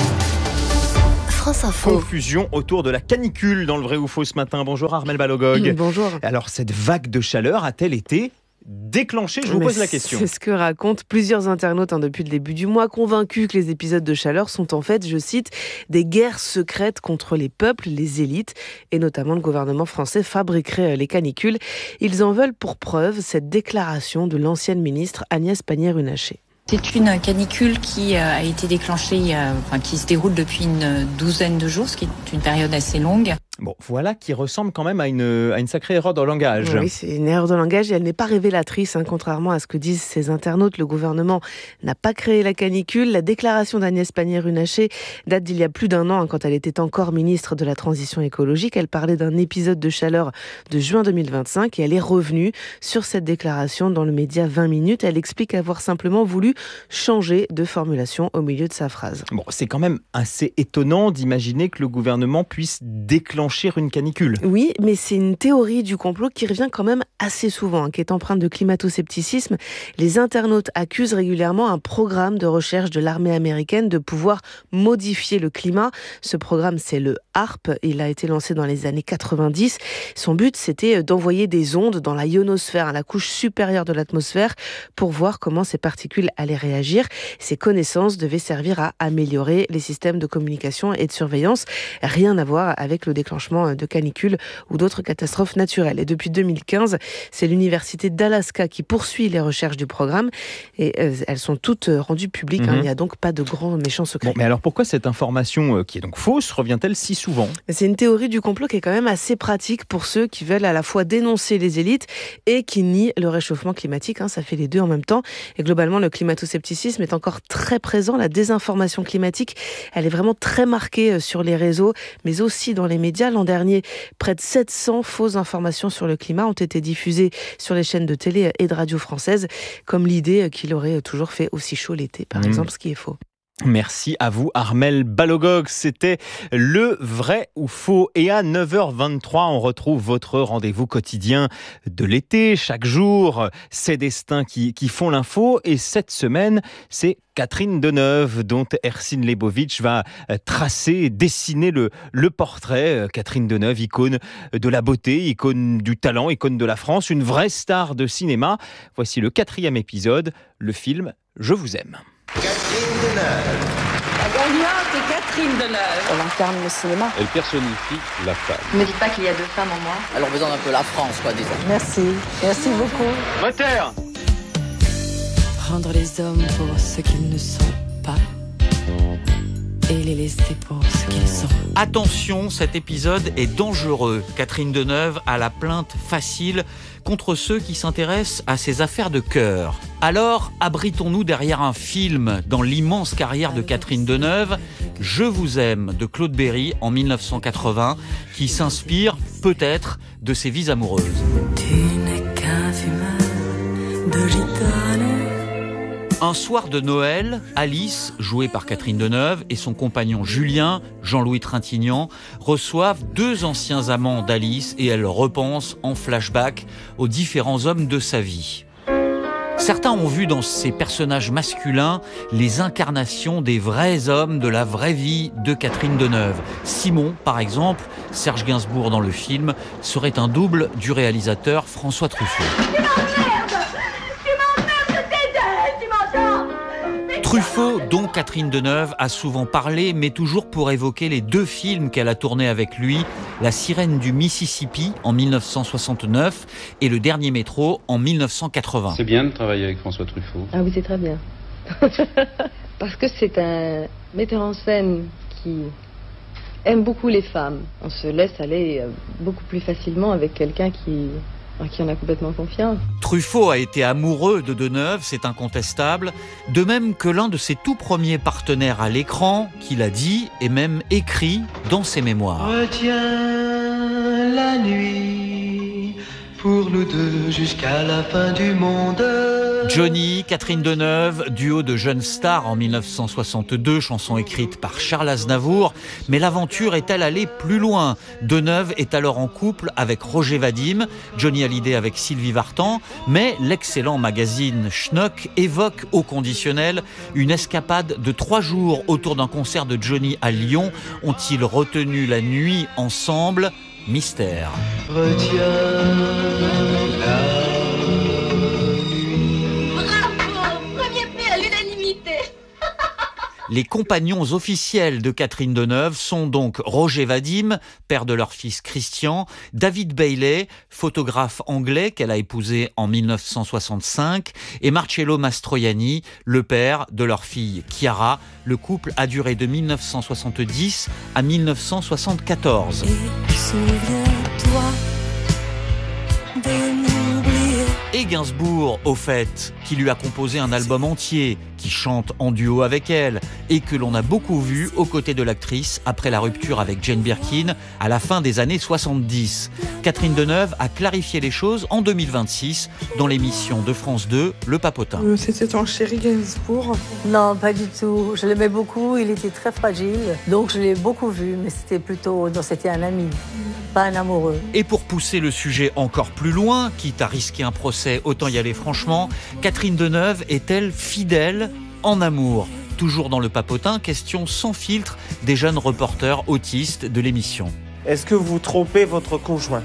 France Info. Confusion autour de la canicule dans le vrai ou faux ce matin. Bonjour Armelle Balogog. Bonjour. Alors cette vague de chaleur a-t-elle été déclenchée? Je vous Mais pose la question. C'est ce que racontent plusieurs internautes hein, depuis le début du mois, convaincus que les épisodes de chaleur sont en fait, je cite, des guerres secrètes contre les peuples, les élites, et notamment le gouvernement français fabriquerait les canicules. Ils en veulent pour preuve cette déclaration de l'ancienne ministre Agnès Pannier-Runacher. C'est une canicule qui a été déclenchée, enfin, qui se déroule depuis une douzaine de jours, ce qui est une période assez longue. Bon, voilà qui ressemble quand même à une, à une sacrée erreur de langage. Oui, c'est une erreur de langage et elle n'est pas révélatrice, hein, contrairement à ce que disent ces internautes. Le gouvernement n'a pas créé la canicule. La déclaration d'Agnès Pannier-Runacher date d'il y a plus d'un an, hein, quand elle était encore ministre de la Transition écologique. Elle parlait d'un épisode de chaleur de juin deux mille vingt-cinq et elle est revenue sur cette déclaration dans le média vingt minutes. Elle explique avoir simplement voulu changer de formulation au milieu de sa phrase. Bon, c'est quand même assez étonnant d'imaginer que le gouvernement puisse déclencher une canicule. Oui, mais c'est une théorie du complot qui revient quand même assez souvent, hein, qui est empreinte de climato-scepticisme. Les internautes accusent régulièrement un programme de recherche de l'armée américaine de pouvoir modifier le climat. Ce programme, c'est le HAARP. Il a été lancé dans les années quatre-vingt-dix. Son but, c'était d'envoyer des ondes dans la ionosphère, la couche supérieure de l'atmosphère, pour voir comment ces particules allaient réagir. Ces connaissances devaient servir à améliorer les systèmes de communication et de surveillance. Rien à voir avec le déclenchement de canicules ou d'autres catastrophes naturelles. Et depuis deux mille quinze, c'est l'université d'Alaska qui poursuit les recherches du programme et euh, elles sont toutes rendues publiques. Mmh. Hein. Il n'y a donc pas de grands méchants secrets. Bon, mais alors pourquoi cette information euh, qui est donc fausse revient-elle si souvent? C'est une théorie du complot qui est quand même assez pratique pour ceux qui veulent à la fois dénoncer les élites et qui nient le réchauffement climatique. Hein. Ça fait les deux en même temps. Et globalement, le climato-scepticisme est encore très présent. La désinformation climatique, elle est vraiment très marquée sur les réseaux, mais aussi dans les médias. L'an dernier, près de sept cents fausses informations sur le climat ont été diffusées sur les chaînes de télé et de radio françaises, comme l'idée qu'il aurait toujours fait aussi chaud l'été, par mmh. exemple, ce qui est faux. Merci à vous Armelle Balogog, c'était le vrai ou faux. Et à neuf heures vingt-trois, on retrouve votre rendez-vous quotidien de l'été. Chaque jour, c'est Destins qui, qui font l'info. Et cette semaine, c'est Catherine Deneuve, dont Ercine Lebovitch va tracer, dessiner le, le portrait. Catherine Deneuve, icône de la beauté, icône du talent, icône de la France, une vraie star de cinéma. Voici le quatrième épisode, le film « Je vous aime ». Catherine Deneuve. La gagnante est Catherine Deneuve. Elle incarne le cinéma. Elle personnifie la femme. Ne me dites pas qu'il y a deux femmes en moi. Elle représente un peu la France, quoi, disons. Merci. Merci beaucoup. Moteur. Prendre les hommes pour ce qu'ils ne sont pas et les laisser pour ce qu'ils sont. Attention, cet épisode est dangereux. Catherine Deneuve a la plainte facile contre ceux qui s'intéressent à ses affaires de cœur. Alors, abritons-nous derrière un film dans l'immense carrière de Catherine Deneuve, Je vous aime de Claude Berry en mille neuf cent quatre-vingts, qui s'inspire peut-être de ses vies amoureuses. Tu n'es qu'un fumeur de gitane. Un soir de Noël, Alice, jouée par Catherine Deneuve, et son compagnon Julien, Jean-Louis Trintignant, reçoivent deux anciens amants d'Alice et elle repense en flashback aux différents hommes de sa vie. Certains ont vu dans ces personnages masculins les incarnations des vrais hommes de la vraie vie de Catherine Deneuve. Simon, par exemple, Serge Gainsbourg dans le film, serait un double du réalisateur François Truffaut. Tu m'emmerdes! Tu m'emmerdes, je t'aide! Tu m'entends? Truffaut, dont Catherine Deneuve a souvent parlé, mais toujours pour évoquer les deux films qu'elle a tournés avec lui, La Sirène du Mississippi en mille neuf cent soixante-neuf et Le Dernier Métro en mille neuf cent quatre-vingts. C'est bien de travailler avec François Truffaut. Ah oui, c'est très bien. Parce que c'est un metteur en scène qui aime beaucoup les femmes. On se laisse aller beaucoup plus facilement avec quelqu'un qui... qui en a complètement confiance. Truffaut a été amoureux de Deneuve, c'est incontestable, de même que l'un de ses tout premiers partenaires à l'écran, qu'il a dit et même écrit dans ses mémoires. Retiens la nuit pour nous deux jusqu'à la fin du monde. Johnny, Catherine Deneuve, duo de jeunes stars en mille neuf cent soixante-deux, chanson écrite par Charles Aznavour. Mais l'aventure est-elle allée plus loin? Deneuve est alors en couple avec Roger Vadim, Johnny Hallyday avec Sylvie Vartan. Mais l'excellent magazine Schnock évoque au conditionnel une escapade de trois jours autour d'un concert de Johnny à Lyon. Ont-ils retenu la nuit ensemble? Mystère. Retiens la Les compagnons officiels de Catherine Deneuve sont donc Roger Vadim, père de leur fils Christian, David Bailey, photographe anglais qu'elle a épousé en mille neuf cent soixante-cinq, et Marcello Mastroianni, le père de leur fille Chiara. Le couple a duré de mille neuf cent soixante-dix à mille neuf cent soixante-quatorze. Et souviens-toi de m'oublier. Et Gainsbourg, au fait, qui lui a composé un album entier, qui chante en duo avec elle, et que l'on a beaucoup vu aux côtés de l'actrice après la rupture avec Jane Birkin à la fin des années soixante-dix. Catherine Deneuve a clarifié les choses en deux mille vingt-six dans l'émission de France deux, Le Papotin. Euh, C'était ton chéri Gainsbourg? Non, pas du tout. Je l'aimais beaucoup, il était très fragile, donc je l'ai beaucoup vu, mais c'était plutôt, non, c'était un ami, pas un amoureux. Et pour pousser le sujet encore plus loin, quitte à risquer un procès, autant y aller franchement, Catherine Deneuve est-elle fidèle en amour? Toujours dans Le Papotin, question sans filtre des jeunes reporters autistes de l'émission. Est-ce que vous trompez votre conjoint?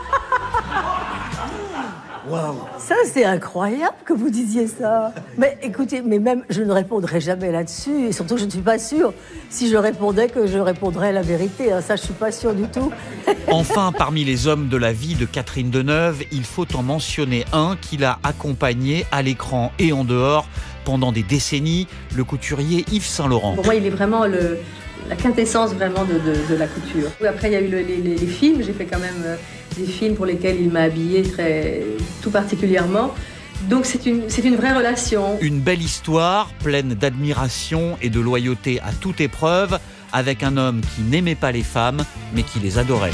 Wow. Ça, c'est incroyable que vous disiez ça. Mais écoutez, mais même, je ne répondrai jamais là-dessus. Et surtout, je ne suis pas sûre. Si je répondais, que je répondrais la vérité. Ça, je ne suis pas sûre du tout. Enfin, parmi les hommes de la vie de Catherine Deneuve, il faut en mentionner un qui l'a accompagné à l'écran et en dehors pendant des décennies, le couturier Yves Saint-Laurent. Pour moi, il est vraiment le... la quintessence vraiment de, de, de la couture. Après, il y a eu le, les, les films. J'ai fait quand même des films pour lesquels il m'a habillée très, tout particulièrement. Donc c'est une, c'est une vraie relation. Une belle histoire, pleine d'admiration et de loyauté à toute épreuve, avec un homme qui n'aimait pas les femmes, mais qui les adorait.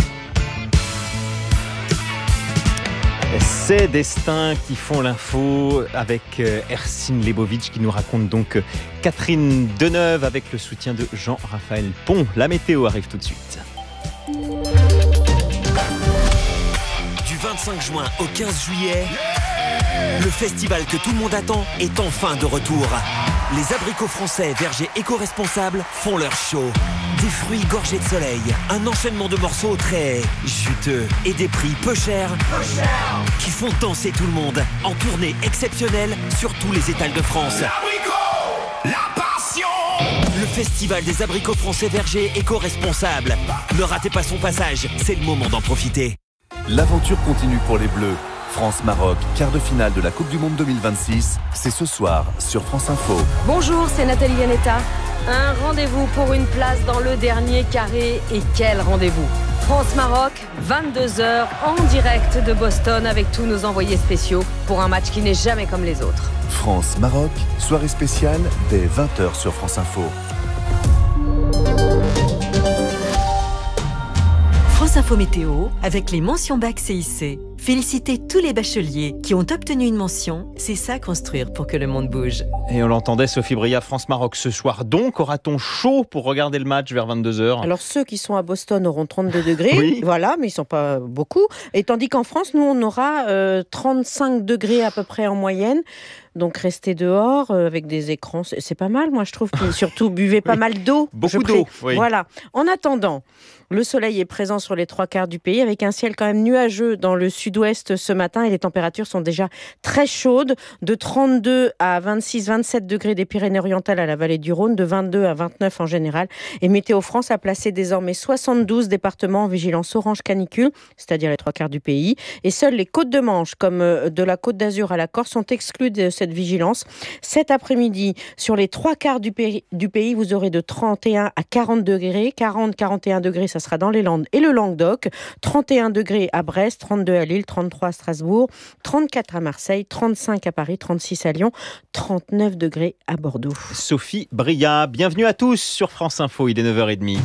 Ces destins qui font l'info avec Ercine Lebovitch qui nous raconte donc Catherine Deneuve avec le soutien de Jean-Raphaël Pont. La météo arrive tout de suite. Du vingt-cinq juin au quinze juillet, le festival que tout le monde attend est enfin de retour. Les abricots français vergers éco-responsables font leur show. Des fruits gorgés de soleil, un enchaînement de morceaux très juteux et des prix peu chers, peu cher. qui font danser tout le monde en tournée exceptionnelle sur tous les étals de France. L'abricot, la passion. Le festival des abricots français vergers éco-responsables. Ne ratez pas son passage, c'est le moment d'en profiter. L'aventure continue pour les Bleus. France-Maroc, quart de finale de la Coupe du Monde deux mille vingt-six, c'est ce soir sur France Info. Bonjour, c'est Nathalie Yanetta. Un rendez-vous pour une place dans le dernier carré. Et quel rendez-vous! France-Maroc, vingt-deux heures, en direct de Boston avec tous nos envoyés spéciaux pour un match qui n'est jamais comme les autres. France-Maroc, soirée spéciale dès vingt heures sur France Info. France Info Météo avec les mentions bac C I C. Féliciter tous les bacheliers qui ont obtenu une mention, c'est ça construire pour que le monde bouge. Et on l'entendait, Sophie Bria, France-Maroc ce soir. Donc, aura-t-on chaud pour regarder le match vers vingt-deux heures ? Alors, ceux qui sont à Boston auront trente-deux degrés, oui. Voilà, mais ils ne sont pas beaucoup. Et tandis qu'en France, nous, on aura euh, trente-cinq degrés à peu près en moyenne. Donc, restez dehors euh, avec des écrans, c'est, c'est pas mal, moi, je trouve. Puis surtout, buvez pas oui. mal d'eau. Beaucoup d'eau, oui. Voilà. En attendant, le soleil est présent sur les trois quarts du pays, avec un ciel quand même nuageux dans le sud-ouest ce matin. Et les températures sont déjà très chaudes, de trente-deux à vingt-six, vingt-sept degrés des Pyrénées-Orientales à la vallée du Rhône, de vingt-deux à vingt-neuf en général. Et Météo France a placé désormais soixante-douze départements en vigilance orange canicule, c'est-à-dire les trois quarts du pays. Et seules les côtes de Manche, comme de la Côte d'Azur à la Corse, sont exclues de cette vigilance. Cet après-midi, sur les trois quarts du pays, du pays, vous aurez de trente et un à quarante degrés. quarante à quarante et un degrés, ça sera dans les Landes et le Languedoc. trente et un degrés à Brest, trente-deux à Lille, trente-trois à Strasbourg, trente-quatre à Marseille, trente-cinq à Paris, trente-six à Lyon, trente-neuf degrés à Bordeaux. Sophie Bria, bienvenue à tous sur France Info, il est neuf heures trente.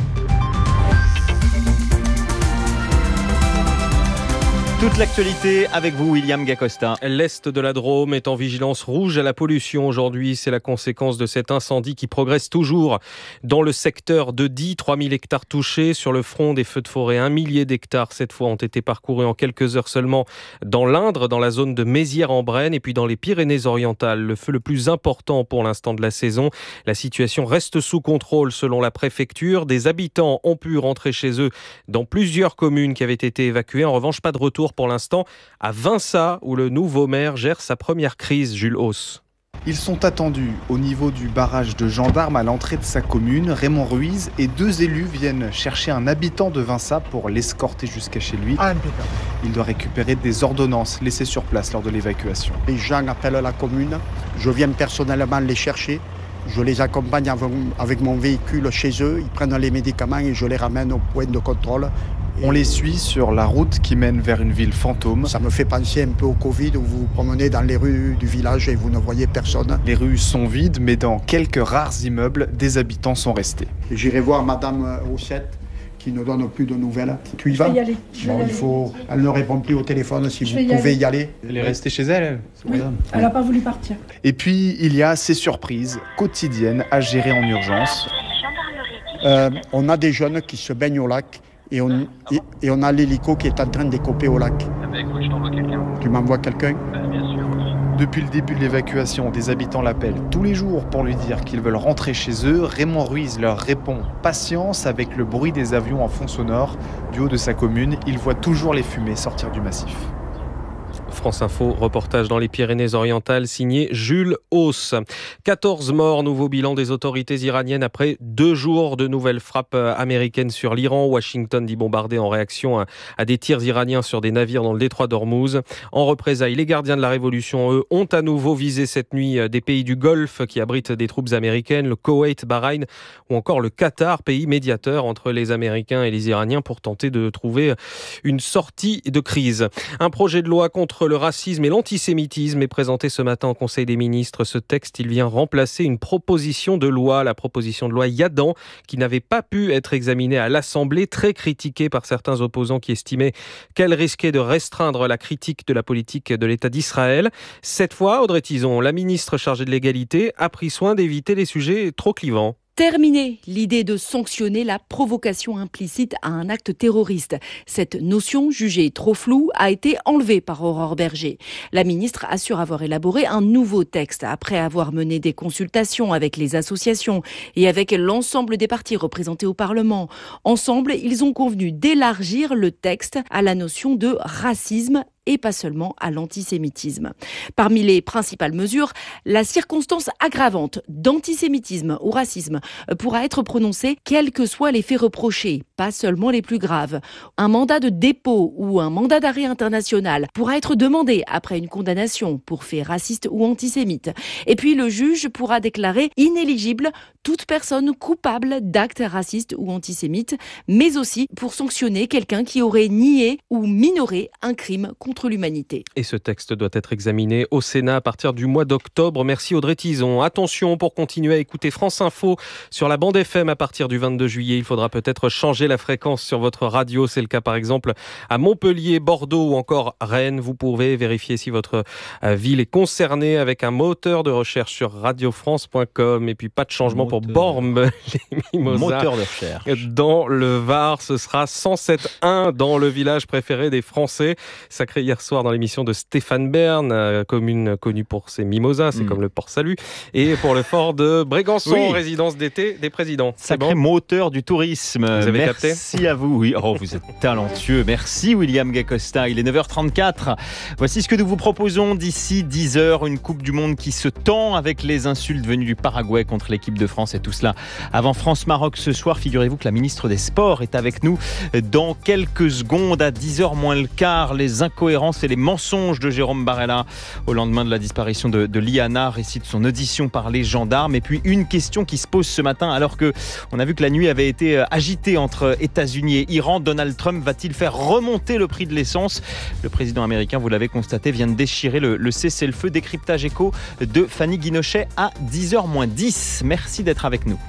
Toute l'actualité avec vous, William Gacosta. L'Est de la Drôme est en vigilance rouge à la pollution aujourd'hui. C'est la conséquence de cet incendie qui progresse toujours dans le secteur de Die. trois mille hectares touchés. Sur le front des feux de forêt, un millier d'hectares cette fois ont été parcourus en quelques heures seulement dans l'Indre, dans la zone de Mézières-en-Brenne et puis dans les Pyrénées-Orientales. Le feu le plus important pour l'instant de la saison. La situation reste sous contrôle selon la préfecture. Des habitants ont pu rentrer chez eux dans plusieurs communes qui avaient été évacuées. En revanche, pas de retour pour l'instant à Vinça, où le nouveau maire gère sa première crise, Jules Hauss. Ils sont attendus au niveau du barrage de gendarmes à l'entrée de sa commune. Raymond Ruiz et deux élus viennent chercher un habitant de Vinça pour l'escorter jusqu'à chez lui. Il doit récupérer des ordonnances laissées sur place lors de l'évacuation. Les gens appellent la commune, je viens personnellement les chercher. Je les accompagne avec mon véhicule chez eux, ils prennent les médicaments et je les ramène au point de contrôle. On les suit sur la route qui mène vers une ville fantôme. Ça me fait penser un peu au Covid où vous vous promenez dans les rues du village et vous ne voyez personne. Les rues sont vides, mais dans quelques rares immeubles, des habitants sont restés. J'irai voir Madame Rossette qui ne donne plus de nouvelles. Tu y vas ? Je vais y aller. Je vais bon, y il aller. faut... Elle ne répond plus au téléphone si je vous pouvez y, y aller. Elle est restée chez elle, elle. Oui, elle n'a pas voulu partir. Et puis, il y a ces surprises quotidiennes à gérer en urgence. Euh, on a des jeunes qui se baignent au lac et on, et, et on a l'hélico qui est en train de décoper au lac. Ah ben, écoute, je t'envoie quelqu'un. Tu m'envoies quelqu'un ? Ben, bien sûr. Depuis le début de l'évacuation, des habitants l'appellent tous les jours pour lui dire qu'ils veulent rentrer chez eux. Raymond Ruiz leur répond « Patience » avec le bruit des avions en fond sonore. Du haut de sa commune, il voit toujours les fumées sortir du massif. France Info, reportage dans les Pyrénées-Orientales, signé Jules Hauss. quatorze morts, nouveau bilan des autorités iraniennes après deux jours de nouvelles frappes américaines sur l'Iran. Washington dit bombarder en réaction à, à des tirs iraniens sur des navires dans le détroit d'Ormuz. En représailles, les gardiens de la Révolution, eux, ont à nouveau visé cette nuit des pays du Golfe qui abritent des troupes américaines, le Koweït, Bahreïn ou encore le Qatar, pays médiateur entre les Américains et les Iraniens pour tenter de trouver une sortie de crise. Un projet de loi contre le racisme et l'antisémitisme est présenté ce matin au Conseil des ministres. Ce texte, il vient remplacer une proposition de loi, la proposition de loi Yadan, qui n'avait pas pu être examinée à l'Assemblée, très critiquée par certains opposants qui estimaient qu'elle risquait de restreindre la critique de la politique de l'État d'Israël. Cette fois, Audrey Tizon, la ministre chargée de l'égalité, a pris soin d'éviter les sujets trop clivants. Terminé l'idée de sanctionner la provocation implicite à un acte terroriste. Cette notion, jugée trop floue, a été enlevée par Aurore Berger. La ministre assure avoir élaboré un nouveau texte après avoir mené des consultations avec les associations et avec l'ensemble des partis représentés au Parlement. Ensemble, ils ont convenu d'élargir le texte à la notion de racisme et pas seulement à l'antisémitisme. Parmi les principales mesures, la circonstance aggravante d'antisémitisme ou racisme pourra être prononcée quels que soient les faits reprochés, pas seulement les plus graves. Un mandat de dépôt ou un mandat d'arrêt international pourra être demandé après une condamnation pour faits racistes ou antisémites. Et puis le juge pourra déclarer inéligible toute personne coupable d'actes racistes ou antisémites, mais aussi pour sanctionner quelqu'un qui aurait nié ou minoré un crime contre l'humanité. Et ce texte doit être examiné au Sénat à partir du mois d'octobre. Merci Audrey Tizon. Attention, pour continuer à écouter France Info sur la bande F M à partir du vingt-deux juillet, il faudra peut-être changer la la fréquence sur votre radio. C'est le cas par exemple à Montpellier, Bordeaux ou encore Rennes. Vous pouvez vérifier si votre ville est concernée avec un moteur de recherche sur radio france point com. Et puis pas de changement moteur. Pour Bormes, les Mimosas. Moteur de recherche. Dans le Var, ce sera cent sept un dans le village préféré des Français. Sacré hier soir dans l'émission de Stéphane Bern, commune connue pour ses mimosas, c'est mmh. comme le Port-Salut. Et pour le fort de Brégançon, oui. résidence d'été des présidents. Sacré bon moteur du tourisme. Vous avez Merci capté ? Merci à vous. Oui. Oh, vous êtes talentueux. Merci William Gacosta. Il est neuf heures trente-quatre. Voici ce que nous vous proposons d'ici dix heures. Une Coupe du Monde qui se tend avec les insultes venues du Paraguay contre l'équipe de France et tout cela. Avant France-Maroc ce soir, figurez-vous que la ministre des Sports est avec nous dans quelques secondes à dix heures moins le quart. Les incohérences et les mensonges de Jérôme Barella au lendemain de la disparition de, de Liana, récit de son audition par les gendarmes. Et puis une question qui se pose ce matin alors que on a vu que la nuit avait été agitée entre États-Unis et Iran. Donald Trump va-t-il faire remonter le prix de l'essence ? Le président américain, vous l'avez constaté, vient de déchirer le, le cessez-le-feu. Décryptage écho de Fanny Guinochet à dix heures moins dix. Merci d'être avec nous.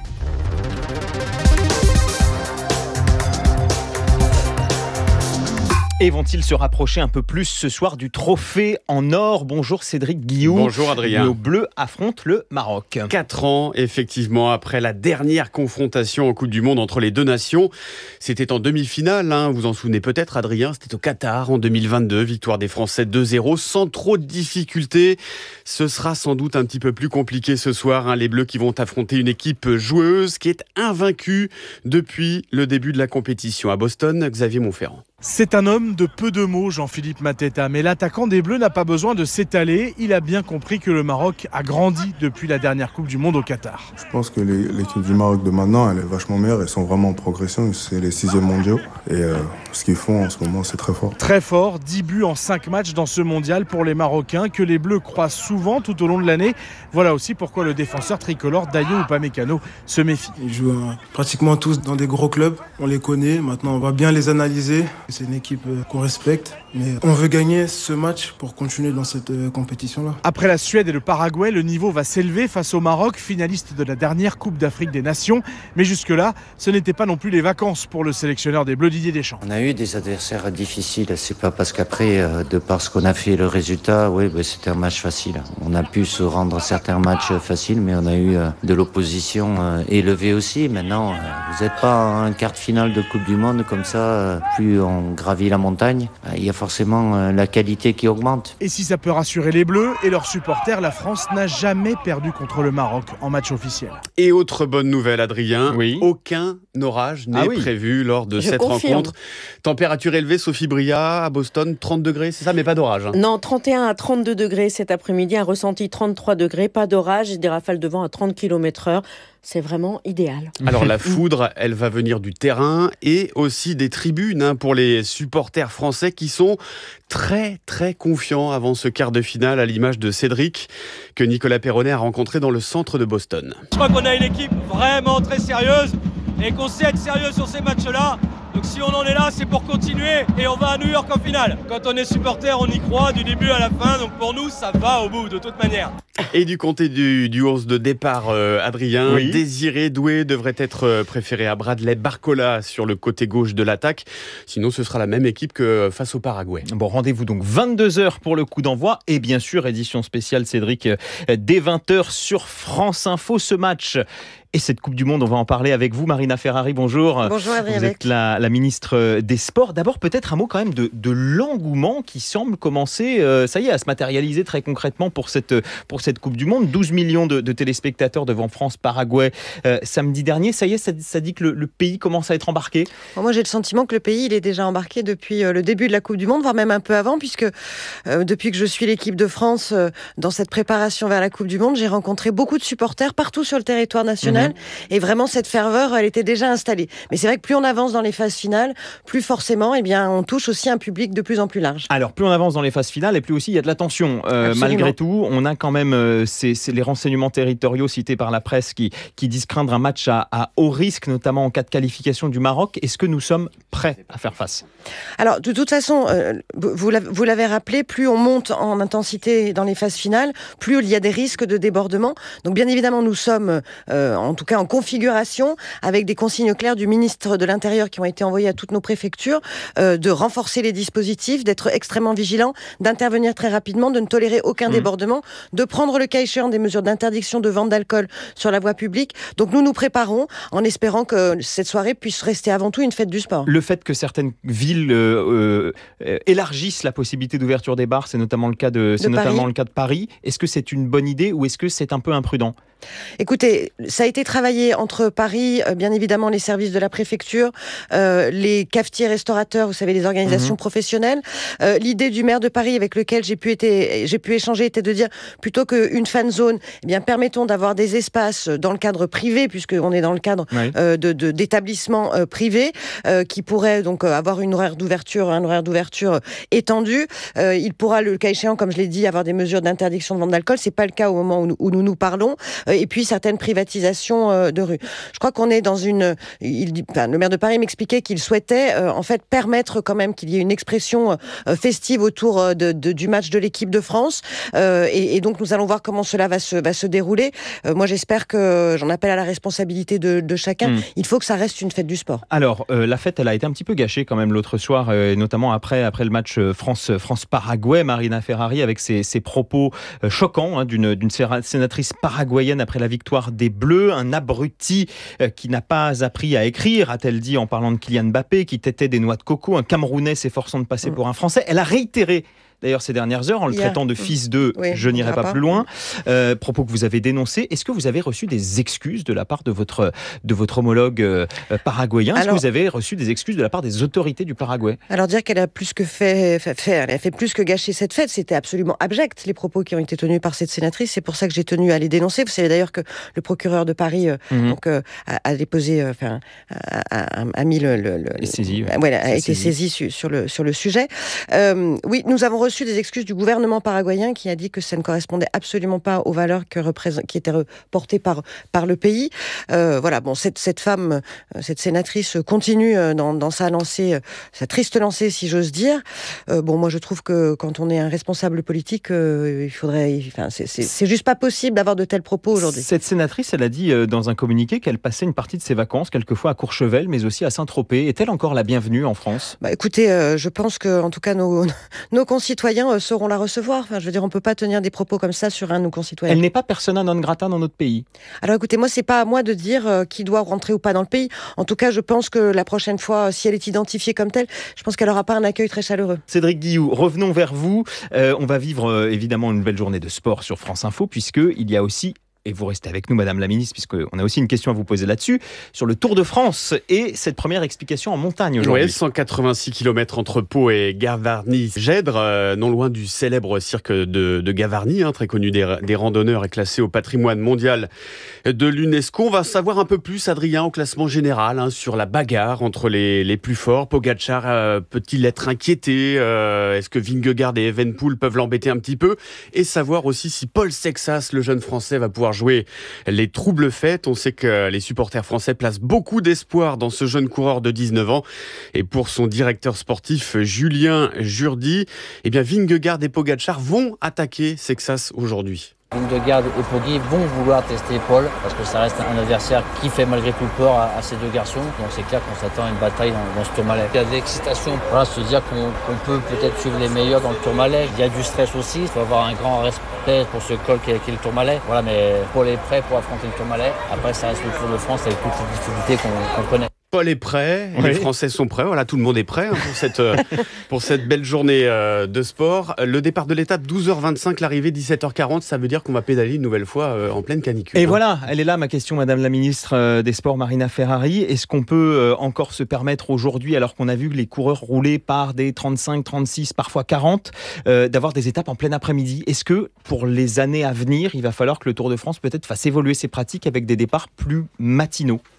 Et vont-ils se rapprocher un peu plus ce soir du trophée en or ? Bonjour Cédric Guillou. Bonjour Adrien. Nos Bleus affrontent le Maroc. Quatre ans, effectivement, après la dernière confrontation en Coupe du Monde entre les deux nations. C'était en demi-finale, hein, vous en souvenez peut-être Adrien, c'était au Qatar en deux mille vingt-deux. Victoire des Français deux zéro, sans trop de difficultés. Ce sera sans doute un petit peu plus compliqué ce soir. Hein, les Bleus qui vont affronter une équipe joueuse qui est invaincue depuis le début de la compétition. À Boston, Xavier Monferrand. C'est un homme de peu de mots, Jean-Philippe Mateta, mais l'attaquant des Bleus n'a pas besoin de s'étaler. Il a bien compris que le Maroc a grandi depuis la dernière Coupe du Monde au Qatar. Je pense que l'équipe du Maroc de maintenant, elle est vachement meilleure. Ils sont vraiment en progression. C'est les sixièmes mondiaux. Et euh, ce qu'ils font en ce moment, c'est très fort. Très fort, dix buts en cinq matchs dans ce mondial pour les Marocains, que les Bleus croisent souvent tout au long de l'année. Voilà aussi pourquoi le défenseur tricolore Dayo Upamecano se méfie. Ils jouent euh, pratiquement tous dans des gros clubs. On les connaît. Maintenant, on va bien les analyser. C'est une équipe qu'on respecte, mais on veut gagner ce match pour continuer dans cette compétition-là. Après la Suède et le Paraguay, le niveau va s'élever face au Maroc, finaliste de la dernière Coupe d'Afrique des Nations. Mais jusque-là, ce n'était pas non plus les vacances pour le sélectionneur des Bleus, Didier Deschamps. On a eu des adversaires difficiles. C'est pas parce qu'après, de par ce qu'on a fait, le résultat, oui, ben c'était un match facile. On a pu se rendre certains matchs faciles, mais on a eu de l'opposition élevée aussi. Maintenant, vous n'êtes pas en quart de finale de Coupe du Monde comme ça, plus on gravit la montagne, il y a forcément la qualité qui augmente. Et si ça peut rassurer les Bleus et leurs supporters, la France n'a jamais perdu contre le Maroc en match officiel. Et autre bonne nouvelle, Adrien, oui. aucun orage n'est ah oui. prévu lors de Je cette confirme. rencontre. Température élevée, Sophie Bria, à Boston, trente degrés, c'est ça, mais pas d'orage. Hein. Non, trente et un à trente-deux degrés cet après-midi, un ressenti trente-trois degrés, pas d'orage et des rafales de vent à trente kilomètres heure. C'est vraiment idéal. Alors la foudre, elle va venir du terrain et aussi des tribunes hein, pour les supporters français qui sont très très confiants avant ce quart de finale, à l'image de Cédric que Nicolas Perronnet a rencontré dans le centre de Boston. Je crois qu'on a une équipe vraiment très sérieuse et qu'on sait être sérieux sur ces matchs-là. Donc si on en est là, c'est pour continuer et on va à New York en finale. Quand on est supporter, on y croit du début à la fin. Donc pour nous, ça va au bout de toute manière. Et du côté du, du onze de départ, euh, Adrien, oui. Désiré Doué devrait être préféré à Bradley Barcola sur le côté gauche de l'attaque. Sinon, ce sera la même équipe que face au Paraguay. Bon, rendez-vous donc vingt-deux heures pour le coup d'envoi. Et bien sûr, édition spéciale, Cédric, dès vingt heures sur France Info. Ce match et cette Coupe du Monde, on va en parler avec vous. Marina Ferrari, bonjour. Bonjour Adrien. Vous êtes la, la ministre des Sports. D'abord, peut-être un mot quand même de, de l'engouement qui semble commencer, euh, ça y est, à se matérialiser très concrètement pour cette, pour cette Coupe du Monde. douze millions de, de téléspectateurs devant France-Paraguay euh, samedi dernier. Ça y est, ça, ça dit que le, le pays commence à être embarqué. Moi, j'ai le sentiment que le pays il est déjà embarqué depuis le début de la Coupe du Monde, voire même un peu avant, puisque euh, depuis que je suis l'équipe de France euh, dans cette préparation vers la Coupe du Monde, j'ai rencontré beaucoup de supporters partout sur le territoire national. Mmh. Et vraiment, cette ferveur, elle était déjà installée. Mais c'est vrai que plus on avance dans les phases phases finales, plus forcément, eh bien, on touche aussi un public de plus en plus large. Alors, plus on avance dans les phases finales, et plus aussi il y a de la tension. Euh, malgré tout, on a quand même euh, c'est, c'est les renseignements territoriaux cités par la presse qui, qui disent craindre un match à, à haut risque, notamment en cas de qualification du Maroc. Est-ce que nous sommes prêts à faire face ? Alors, de toute façon, euh, vous, l'avez, vous l'avez rappelé, plus on monte en intensité dans les phases finales, plus il y a des risques de débordement. Donc, bien évidemment, nous sommes, euh, en tout cas, en configuration, avec des consignes claires du ministre de l'Intérieur qui ont été envoyées à toutes nos préfectures, euh, de renforcer les dispositifs, d'être extrêmement vigilants, d'intervenir très rapidement, de ne tolérer aucun mmh. débordement, de prendre le cas échéant des mesures d'interdiction de vente d'alcool sur la voie publique. Donc, nous nous préparons en espérant que cette soirée puisse rester avant tout une fête du sport. Le fait que certaines villes euh, euh, élargissent la possibilité d'ouverture des bars, c'est notamment le cas de, c'est de notamment Paris. le cas de Paris. Est-ce que c'est une bonne idée ou est-ce que c'est un peu imprudent ? Écoutez, ça a été travaillé entre Paris, euh, bien évidemment les services de la préfecture, euh, les cafetiers, restaurateurs, vous savez, les organisations mmh. professionnelles. Euh, l'idée du maire de Paris avec lequel j'ai pu, été, j'ai pu échanger était de dire, plutôt qu'une fan zone, eh bien, permettons d'avoir des espaces dans le cadre privé, puisqu'on est dans le cadre oui. euh, de, de, d'établissements euh, privés, euh, qui pourraient donc euh, avoir une horaire d'ouverture, un horaire d'ouverture étendu. Euh, il pourra, le cas échéant, comme je l'ai dit, avoir des mesures d'interdiction de vente d'alcool. C'est pas le cas au moment où nous, où nous, nous parlons. Euh, et puis certaines privatisations euh, de rue. Je crois qu'on est dans une... Il, enfin, le maire de Paris m'expliquait qu'il souhaitait euh, en fait permettre quand même qu'il y ait une expression euh, festive autour de, de, du match de l'équipe de France. Euh, et, et donc nous allons voir comment cela va se, va se dérouler. Euh, moi j'espère que j'en appelle à la responsabilité de, de chacun. Mmh. Il faut que ça reste une fête du sport. Alors euh, la fête elle a été un petit peu gâchée quand même l'autre soir, euh, notamment après, après le match France, France-Paraguay. Marina Ferrari avec ses, ses propos euh, choquants hein, d'une, d'une sénatrice paraguayenne après la victoire des Bleus, un abruti euh, qui n'a pas appris à écrire, a-t-elle dit en parlant de Kylian Mbappé, qui tétait des noix de coco, un Camerounais s'efforçant de passer mmh. pour un Français. Elle a réitéré d'ailleurs ces dernières heures en le Hier. traitant de fils de oui, je n'irai pas, pas plus loin, euh, propos que vous avez dénoncés. Est-ce que vous avez reçu des excuses de la part de votre, de votre homologue euh, paraguayen ? Est-ce alors, que vous avez reçu des excuses de la part des autorités du Paraguay ? Alors dire qu'elle a plus que fait, fait, fait, elle a fait plus que gâcher cette fête, c'était absolument abject les propos qui ont été tenus par cette sénatrice. C'est pour ça que j'ai tenu à les dénoncer. Vous savez d'ailleurs que le procureur de Paris euh, mmh. donc, euh, a, a déposé, enfin, euh, a, a, a mis le, le, le saisi, ouais. Ouais, a été saisi, saisi sur, sur le sur le sujet. Euh, oui, nous avons reçu des excuses du gouvernement paraguayen qui a dit que ça ne correspondait absolument pas aux valeurs que représent, qui étaient portées par, par le pays. Euh, voilà, bon, cette, cette femme, cette sénatrice continue dans, dans sa lancée, sa triste lancée, si j'ose dire. Euh, bon, moi, je trouve que quand on est un responsable politique, euh, il faudrait, enfin, c'est, c'est, c'est juste pas possible d'avoir de tels propos aujourd'hui. Cette sénatrice, elle a dit dans un communiqué qu'elle passait une partie de ses vacances, quelquefois à Courchevel, mais aussi à Saint-Tropez. Est-elle encore la bienvenue en France ? Bah, écoutez, euh, je pense que, en tout cas, nos, nos concitoyens euh, sauront la recevoir. Enfin, je veux dire, on peut pas tenir des propos comme ça sur un de nos concitoyens. Elle n'est pas persona non grata dans notre pays. Alors, écoutez, moi, c'est pas à moi de dire euh, qui doit rentrer ou pas dans le pays. En tout cas, je pense que la prochaine fois, si elle est identifiée comme telle, je pense qu'elle aura pas un accueil très chaleureux. Cédric Guillou, revenons vers vous. Euh, on va vivre euh, évidemment une belle journée de sport sur France Info, puisque il y a aussi, et vous restez avec nous, Madame la Ministre, puisqu'on a aussi une question à vous poser là-dessus, sur le Tour de France et cette première explication en montagne aujourd'hui. Oui, cent quatre-vingt-six kilomètres entre Pau et Gavarnie-Gèdre, euh, non loin du célèbre cirque de, de Gavarnie, hein, très connu des, des randonneurs et classé au patrimoine mondial de l'UNESCO. On va savoir un peu plus, Adrien, au classement général, hein, sur la bagarre entre les, les plus forts. Pogacar euh, peut-il être inquiété euh, Est-ce que Vingegaard et Evenepoel peuvent l'embêter un petit peu ? Et savoir aussi si Paul Sexas, le jeune Français, va pouvoir jouer les troubles fêtes. On sait que les supporters français placent beaucoup d'espoir dans ce jeune coureur de dix-neuf ans. Et pour son directeur sportif Julien Jourdi, eh bien Vingegaard et Pogacar vont attaquer Sexas aujourd'hui. Vingegaard et Poggi vont vouloir tester Paul parce que ça reste un adversaire qui fait malgré tout peur à, à ces deux garçons. Donc c'est clair qu'on s'attend à une bataille dans, dans ce Tourmalet. Il y a de l'excitation, voilà, se dire qu'on, qu'on peut peut-être suivre les meilleurs dans le Tourmalet. Il y a du stress aussi, il faut avoir un grand respect pour ce col qui est, qui est le Tourmalet. Voilà, mais Paul est prêt pour affronter le Tourmalet. Après ça reste le Tour de France avec toutes les difficultés qu'on, qu'on connaît. Paul est prêt, oui. Les Français sont prêts, voilà, tout le monde est prêt hein, pour, cette, euh, pour cette belle journée euh, de sport. Le départ de l'étape, douze heures vingt-cinq, l'arrivée dix-sept heures quarante, ça veut dire qu'on va pédaler une nouvelle fois euh, en pleine canicule. Et hein. voilà, elle est là ma question, Madame la Ministre euh, des Sports, Marina Ferrari. Est-ce qu'on peut euh, encore se permettre aujourd'hui, alors qu'on a vu que les coureurs roulaient par des trente-cinq, trente-six, parfois quarante, euh, d'avoir des étapes en plein après-midi ? Est-ce que pour les années à venir, il va falloir que le Tour de France peut-être fasse évoluer ses pratiques avec des départs plus matinaux ?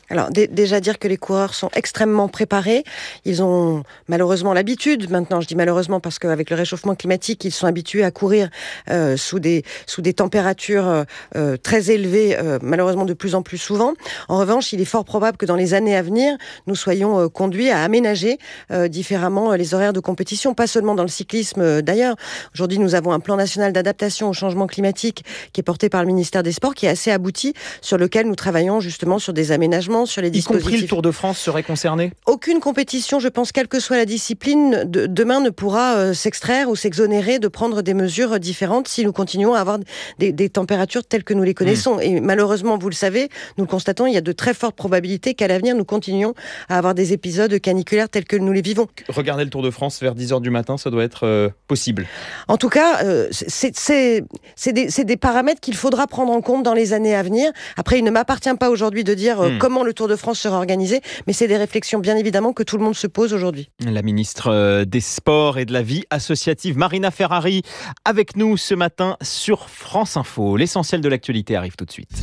Alors d- déjà dire que les coureurs sont extrêmement préparés. Ils ont malheureusement l'habitude, maintenant je dis malheureusement parce qu'avec le réchauffement climatique, ils sont habitués à courir euh, sous des sous des températures euh, très élevées, euh, malheureusement de plus en plus souvent. En revanche, il est fort probable que dans les années à venir, nous soyons euh, conduits à aménager euh, différemment les horaires de compétition, pas seulement dans le cyclisme euh, d'ailleurs. Aujourd'hui, nous avons un plan national d'adaptation au changement climatique qui est porté par le ministère des Sports, qui est assez abouti, sur lequel nous travaillons justement sur des aménagements, sur les dispositifs. Y compris le Tour de France serait concerné ? Aucune compétition, je pense, quelle que soit la discipline, de, demain ne pourra euh, s'extraire ou s'exonérer de prendre des mesures différentes si nous continuons à avoir des, des températures telles que nous les connaissons. Mmh. Et malheureusement, vous le savez, nous le constatons, il y a de très fortes probabilités qu'à l'avenir, nous continuions à avoir des épisodes caniculaires tels que nous les vivons. Regardez le Tour de France vers dix heures du matin, ça doit être euh, possible. En tout cas, euh, c'est, c'est, c'est, des, c'est des paramètres qu'il faudra prendre en compte dans les années à venir. Après, il ne m'appartient pas aujourd'hui de dire euh, mmh. comment le Tour de France sera organisé, mais c'est des réflexions bien évidemment que tout le monde se pose aujourd'hui. La ministre des Sports et de la Vie associative, Marina Ferrari, avec nous ce matin sur France Info. L'essentiel de l'actualité arrive tout de suite.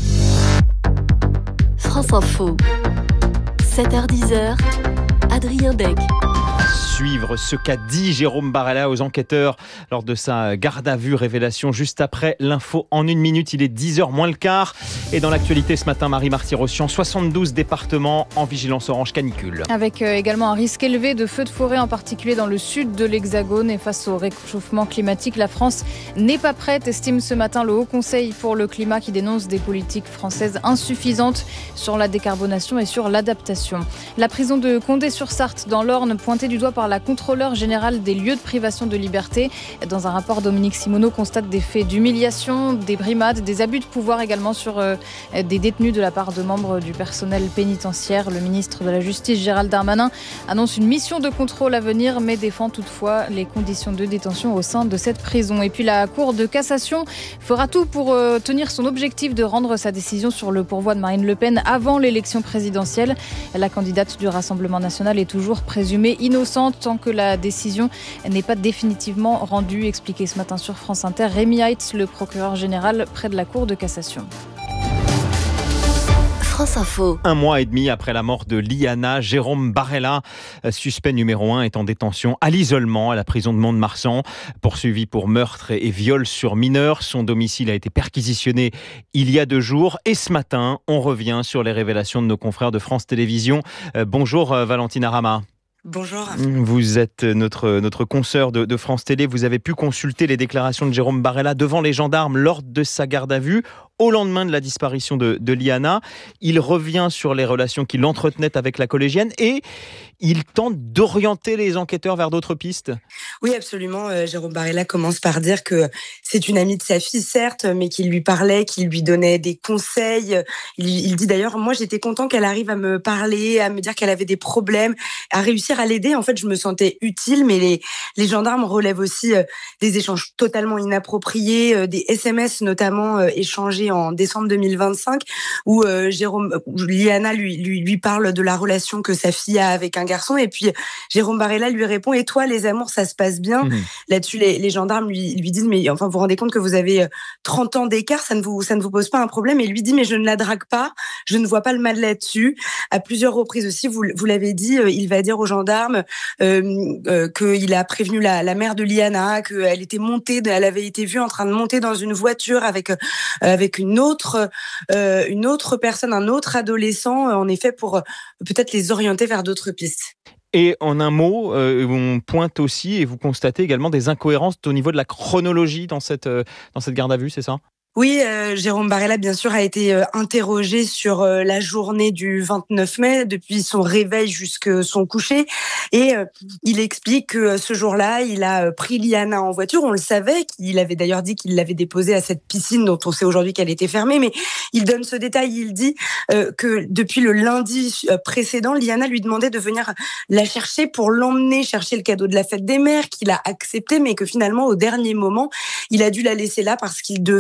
France Info, sept heures dix, Adrien Dec. Suivre ce qu'a dit Jérôme Barella aux enquêteurs lors de sa garde à vue. Révélation juste après l'info en une minute. Il est dix heures moins le quart. Et dans l'actualité ce matin, Marie Marty-Rossian, soixante-douze départements en vigilance orange canicule. Avec également un risque élevé de feux de forêt, en particulier dans le sud de l'Hexagone. Et face au réchauffement climatique, la France n'est pas prête, estime ce matin le Haut Conseil pour le climat, qui dénonce des politiques françaises insuffisantes sur la décarbonation et sur l'adaptation. La prison de Condé-sur-Sarthe dans l'Orne, pointée du doigt par la contrôleure générale des lieux de privation de liberté. Dans un rapport, Dominique Simoneau constate des faits d'humiliation, des brimades, des abus de pouvoir également sur euh, des détenus de la part de membres du personnel pénitentiaire. Le ministre de la Justice, Gérald Darmanin, annonce une mission de contrôle à venir, mais défend toutefois les conditions de détention au sein de cette prison. Et puis la Cour de cassation fera tout pour euh, tenir son objectif de rendre sa décision sur le pourvoi de Marine Le Pen avant l'élection présidentielle. La candidate du Rassemblement national est toujours présumée innocente tant que la décision n'est pas définitivement rendue. Expliqué ce matin sur France Inter, Rémi Heitz, le procureur général près de la Cour de cassation. France Info. Un mois et demi après la mort de Liana, Jérôme Barella, suspect numéro un, est en détention à l'isolement à la prison de Mont-de-Marsan. Poursuivi pour meurtre et viol sur mineur, son domicile a été perquisitionné il y a deux jours. Et ce matin, on revient sur les révélations de nos confrères de France Télévisions. Euh, bonjour euh, Valentine Arama. Bonjour. Vous êtes notre, notre consoeur de, de France Télé. Vous avez pu consulter les déclarations de Jérôme Barella devant les gendarmes lors de sa garde à vue au lendemain de la disparition de, de Liana. Il revient sur les relations qu'il entretenait avec la collégienne et il tente d'orienter les enquêteurs vers d'autres pistes. Oui, absolument. Euh, Jérôme Barella commence par dire que c'est une amie de sa fille, certes, mais qu'il lui parlait, qu'il lui donnait des conseils. Il, il dit d'ailleurs, moi j'étais content qu'elle arrive à me parler, à me dire qu'elle avait des problèmes, à réussir à l'aider. En fait, je me sentais utile, mais les, les gendarmes relèvent aussi euh, des échanges totalement inappropriés, euh, des S M S notamment euh, échangés en décembre deux mille vingt-cinq, où euh, Jérôme, où Liana lui, lui, lui parle de la relation que sa fille a avec un garçon, et puis Jérôme Barella lui répond « Et toi, les amours, ça se passe bien mmh. ?» Là-dessus, les, les gendarmes lui, lui disent « Mais enfin, vous vous rendez compte que vous avez trente ans d'écart, ça ne vous, ça ne vous pose pas un problème ?» Et lui dit « Mais je ne la drague pas, je ne vois pas le mal là-dessus. » À plusieurs reprises aussi, vous, vous l'avez dit, il va dire aux gendarmes euh, euh, qu'il a prévenu la, la mère de Liana, qu'elle était montée, elle avait été vue en train de monter dans une voiture avec, euh, avec une autre, euh, une autre personne, un autre adolescent, en effet, pour euh, peut-être les orienter vers d'autres pistes. Et en un mot, euh, on pointe aussi, et vous constatez également des incohérences au niveau de la chronologie dans cette, euh, dans cette garde à vue, c'est ça ? Oui, euh, Jérôme Barella, bien sûr, a été euh, interrogé sur euh, la journée du vingt-neuf mai, depuis son réveil jusqu'à son coucher. Et euh, il explique que euh, ce jour-là, il a euh, pris Liana en voiture. On le savait, il avait d'ailleurs dit qu'il l'avait déposée à cette piscine dont on sait aujourd'hui qu'elle était fermée. Mais il donne ce détail, il dit euh, que depuis le lundi précédent, Liana lui demandait de venir la chercher pour l'emmener chercher le cadeau de la fête des mères, qu'il a accepté, mais que finalement, au dernier moment, il a dû la laisser là parce qu'il devait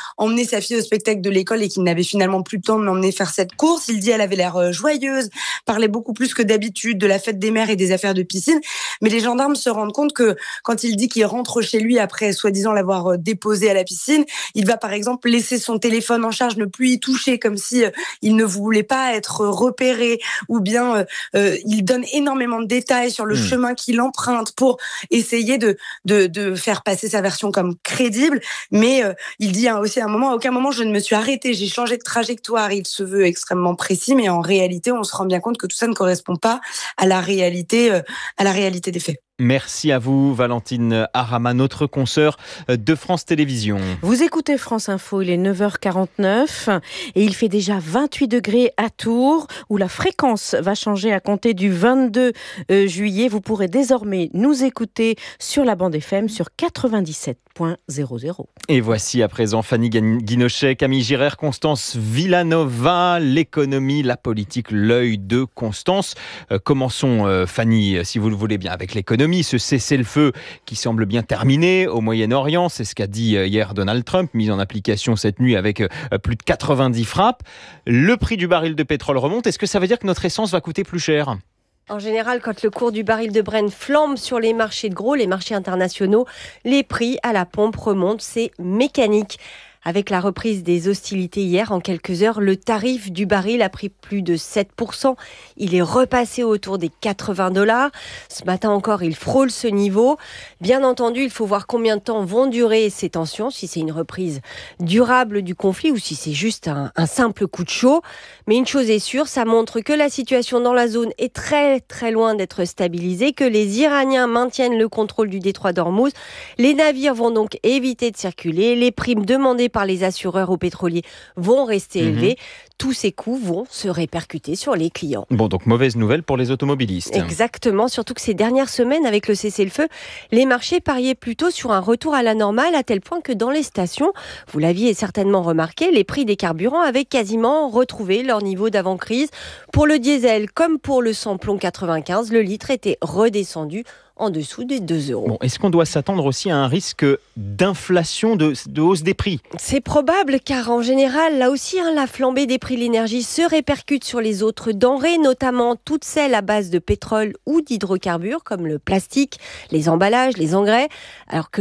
emmené sa fille au spectacle de l'école et qu'il n'avait finalement plus le temps de l'emmener faire cette course. Il dit elle avait l'air joyeuse, parlait beaucoup plus que d'habitude de la fête des mères et des affaires de piscine. Mais les gendarmes se rendent compte que quand il dit qu'il rentre chez lui après soi-disant l'avoir déposé à la piscine, il va par exemple laisser son téléphone en charge, ne plus y toucher, comme si euh, il ne voulait pas être repéré, ou bien euh, euh, il donne énormément de détails sur le mmh. chemin qu'il emprunte pour essayer de, de, de faire passer sa version comme crédible. Mais euh, il dit hein, aussi à un moment, à aucun moment je ne me suis arrêté, j'ai changé de trajectoire. Il se veut extrêmement précis, mais en réalité, on se rend bien compte que tout ça ne correspond pas à la réalité, euh, à la réalité des faits. Merci à vous, Valentine Harama, notre consoeur de France Télévisions. Vous écoutez France Info, il est neuf heures quarante-neuf et il fait déjà vingt-huit degrés à Tours, où la fréquence va changer à compter du vingt-deux juillet. Vous pourrez désormais nous écouter sur la bande F M sur quatre-vingt-dix-sept point zéro zéro. Et voici à présent Fanny Guinochet, Camille Girard, Constance Villanova, l'économie, la politique, l'œil de Constance. Euh, commençons, euh, Fanny, si vous le voulez bien, avec l'économie. Ce cessez-le-feu qui semble bien terminé au Moyen-Orient, c'est ce qu'a dit hier Donald Trump, mis en application cette nuit avec plus de quatre-vingt-dix frappes. Le prix du baril de pétrole remonte. Est-ce que ça veut dire que notre essence va coûter plus cher ? En général, quand le cours du baril de Brent flambe sur les marchés de gros, les marchés internationaux, les prix à la pompe remontent, c'est mécanique. Avec la reprise des hostilités hier, en quelques heures, le tarif du baril a pris plus de sept pour cent. Il est repassé autour des quatre-vingts dollars. Ce matin encore, il frôle ce niveau. Bien entendu, il faut voir combien de temps vont durer ces tensions, si c'est une reprise durable du conflit ou si c'est juste un, un simple coup de chaud. Mais une chose est sûre, ça montre que la situation dans la zone est très très loin d'être stabilisée, que les Iraniens maintiennent le contrôle du détroit d'Ormuz. Les navires vont donc éviter de circuler. Les primes demandées par les assureurs aux pétroliers vont rester mmh. élevés. Tous ces coûts vont se répercuter sur les clients. Bon, donc mauvaise nouvelle pour les automobilistes. Exactement, surtout que ces dernières semaines, avec le cessez-le-feu, les marchés pariaient plutôt sur un retour à la normale, à tel point que dans les stations, vous l'aviez certainement remarqué, les prix des carburants avaient quasiment retrouvé leur niveau d'avant-crise. Pour le diesel comme pour le samplon quatre-vingt-quinze, le litre était redescendu en dessous des deux euros. Bon, est-ce qu'on doit s'attendre aussi à un risque d'inflation, de, de hausse des prix ? C'est probable, car en général, là aussi, hein, la flambée des prix de l'énergie se répercute sur les autres denrées, notamment toutes celles à base de pétrole ou d'hydrocarbures, comme le plastique, les emballages, les engrais. Alors que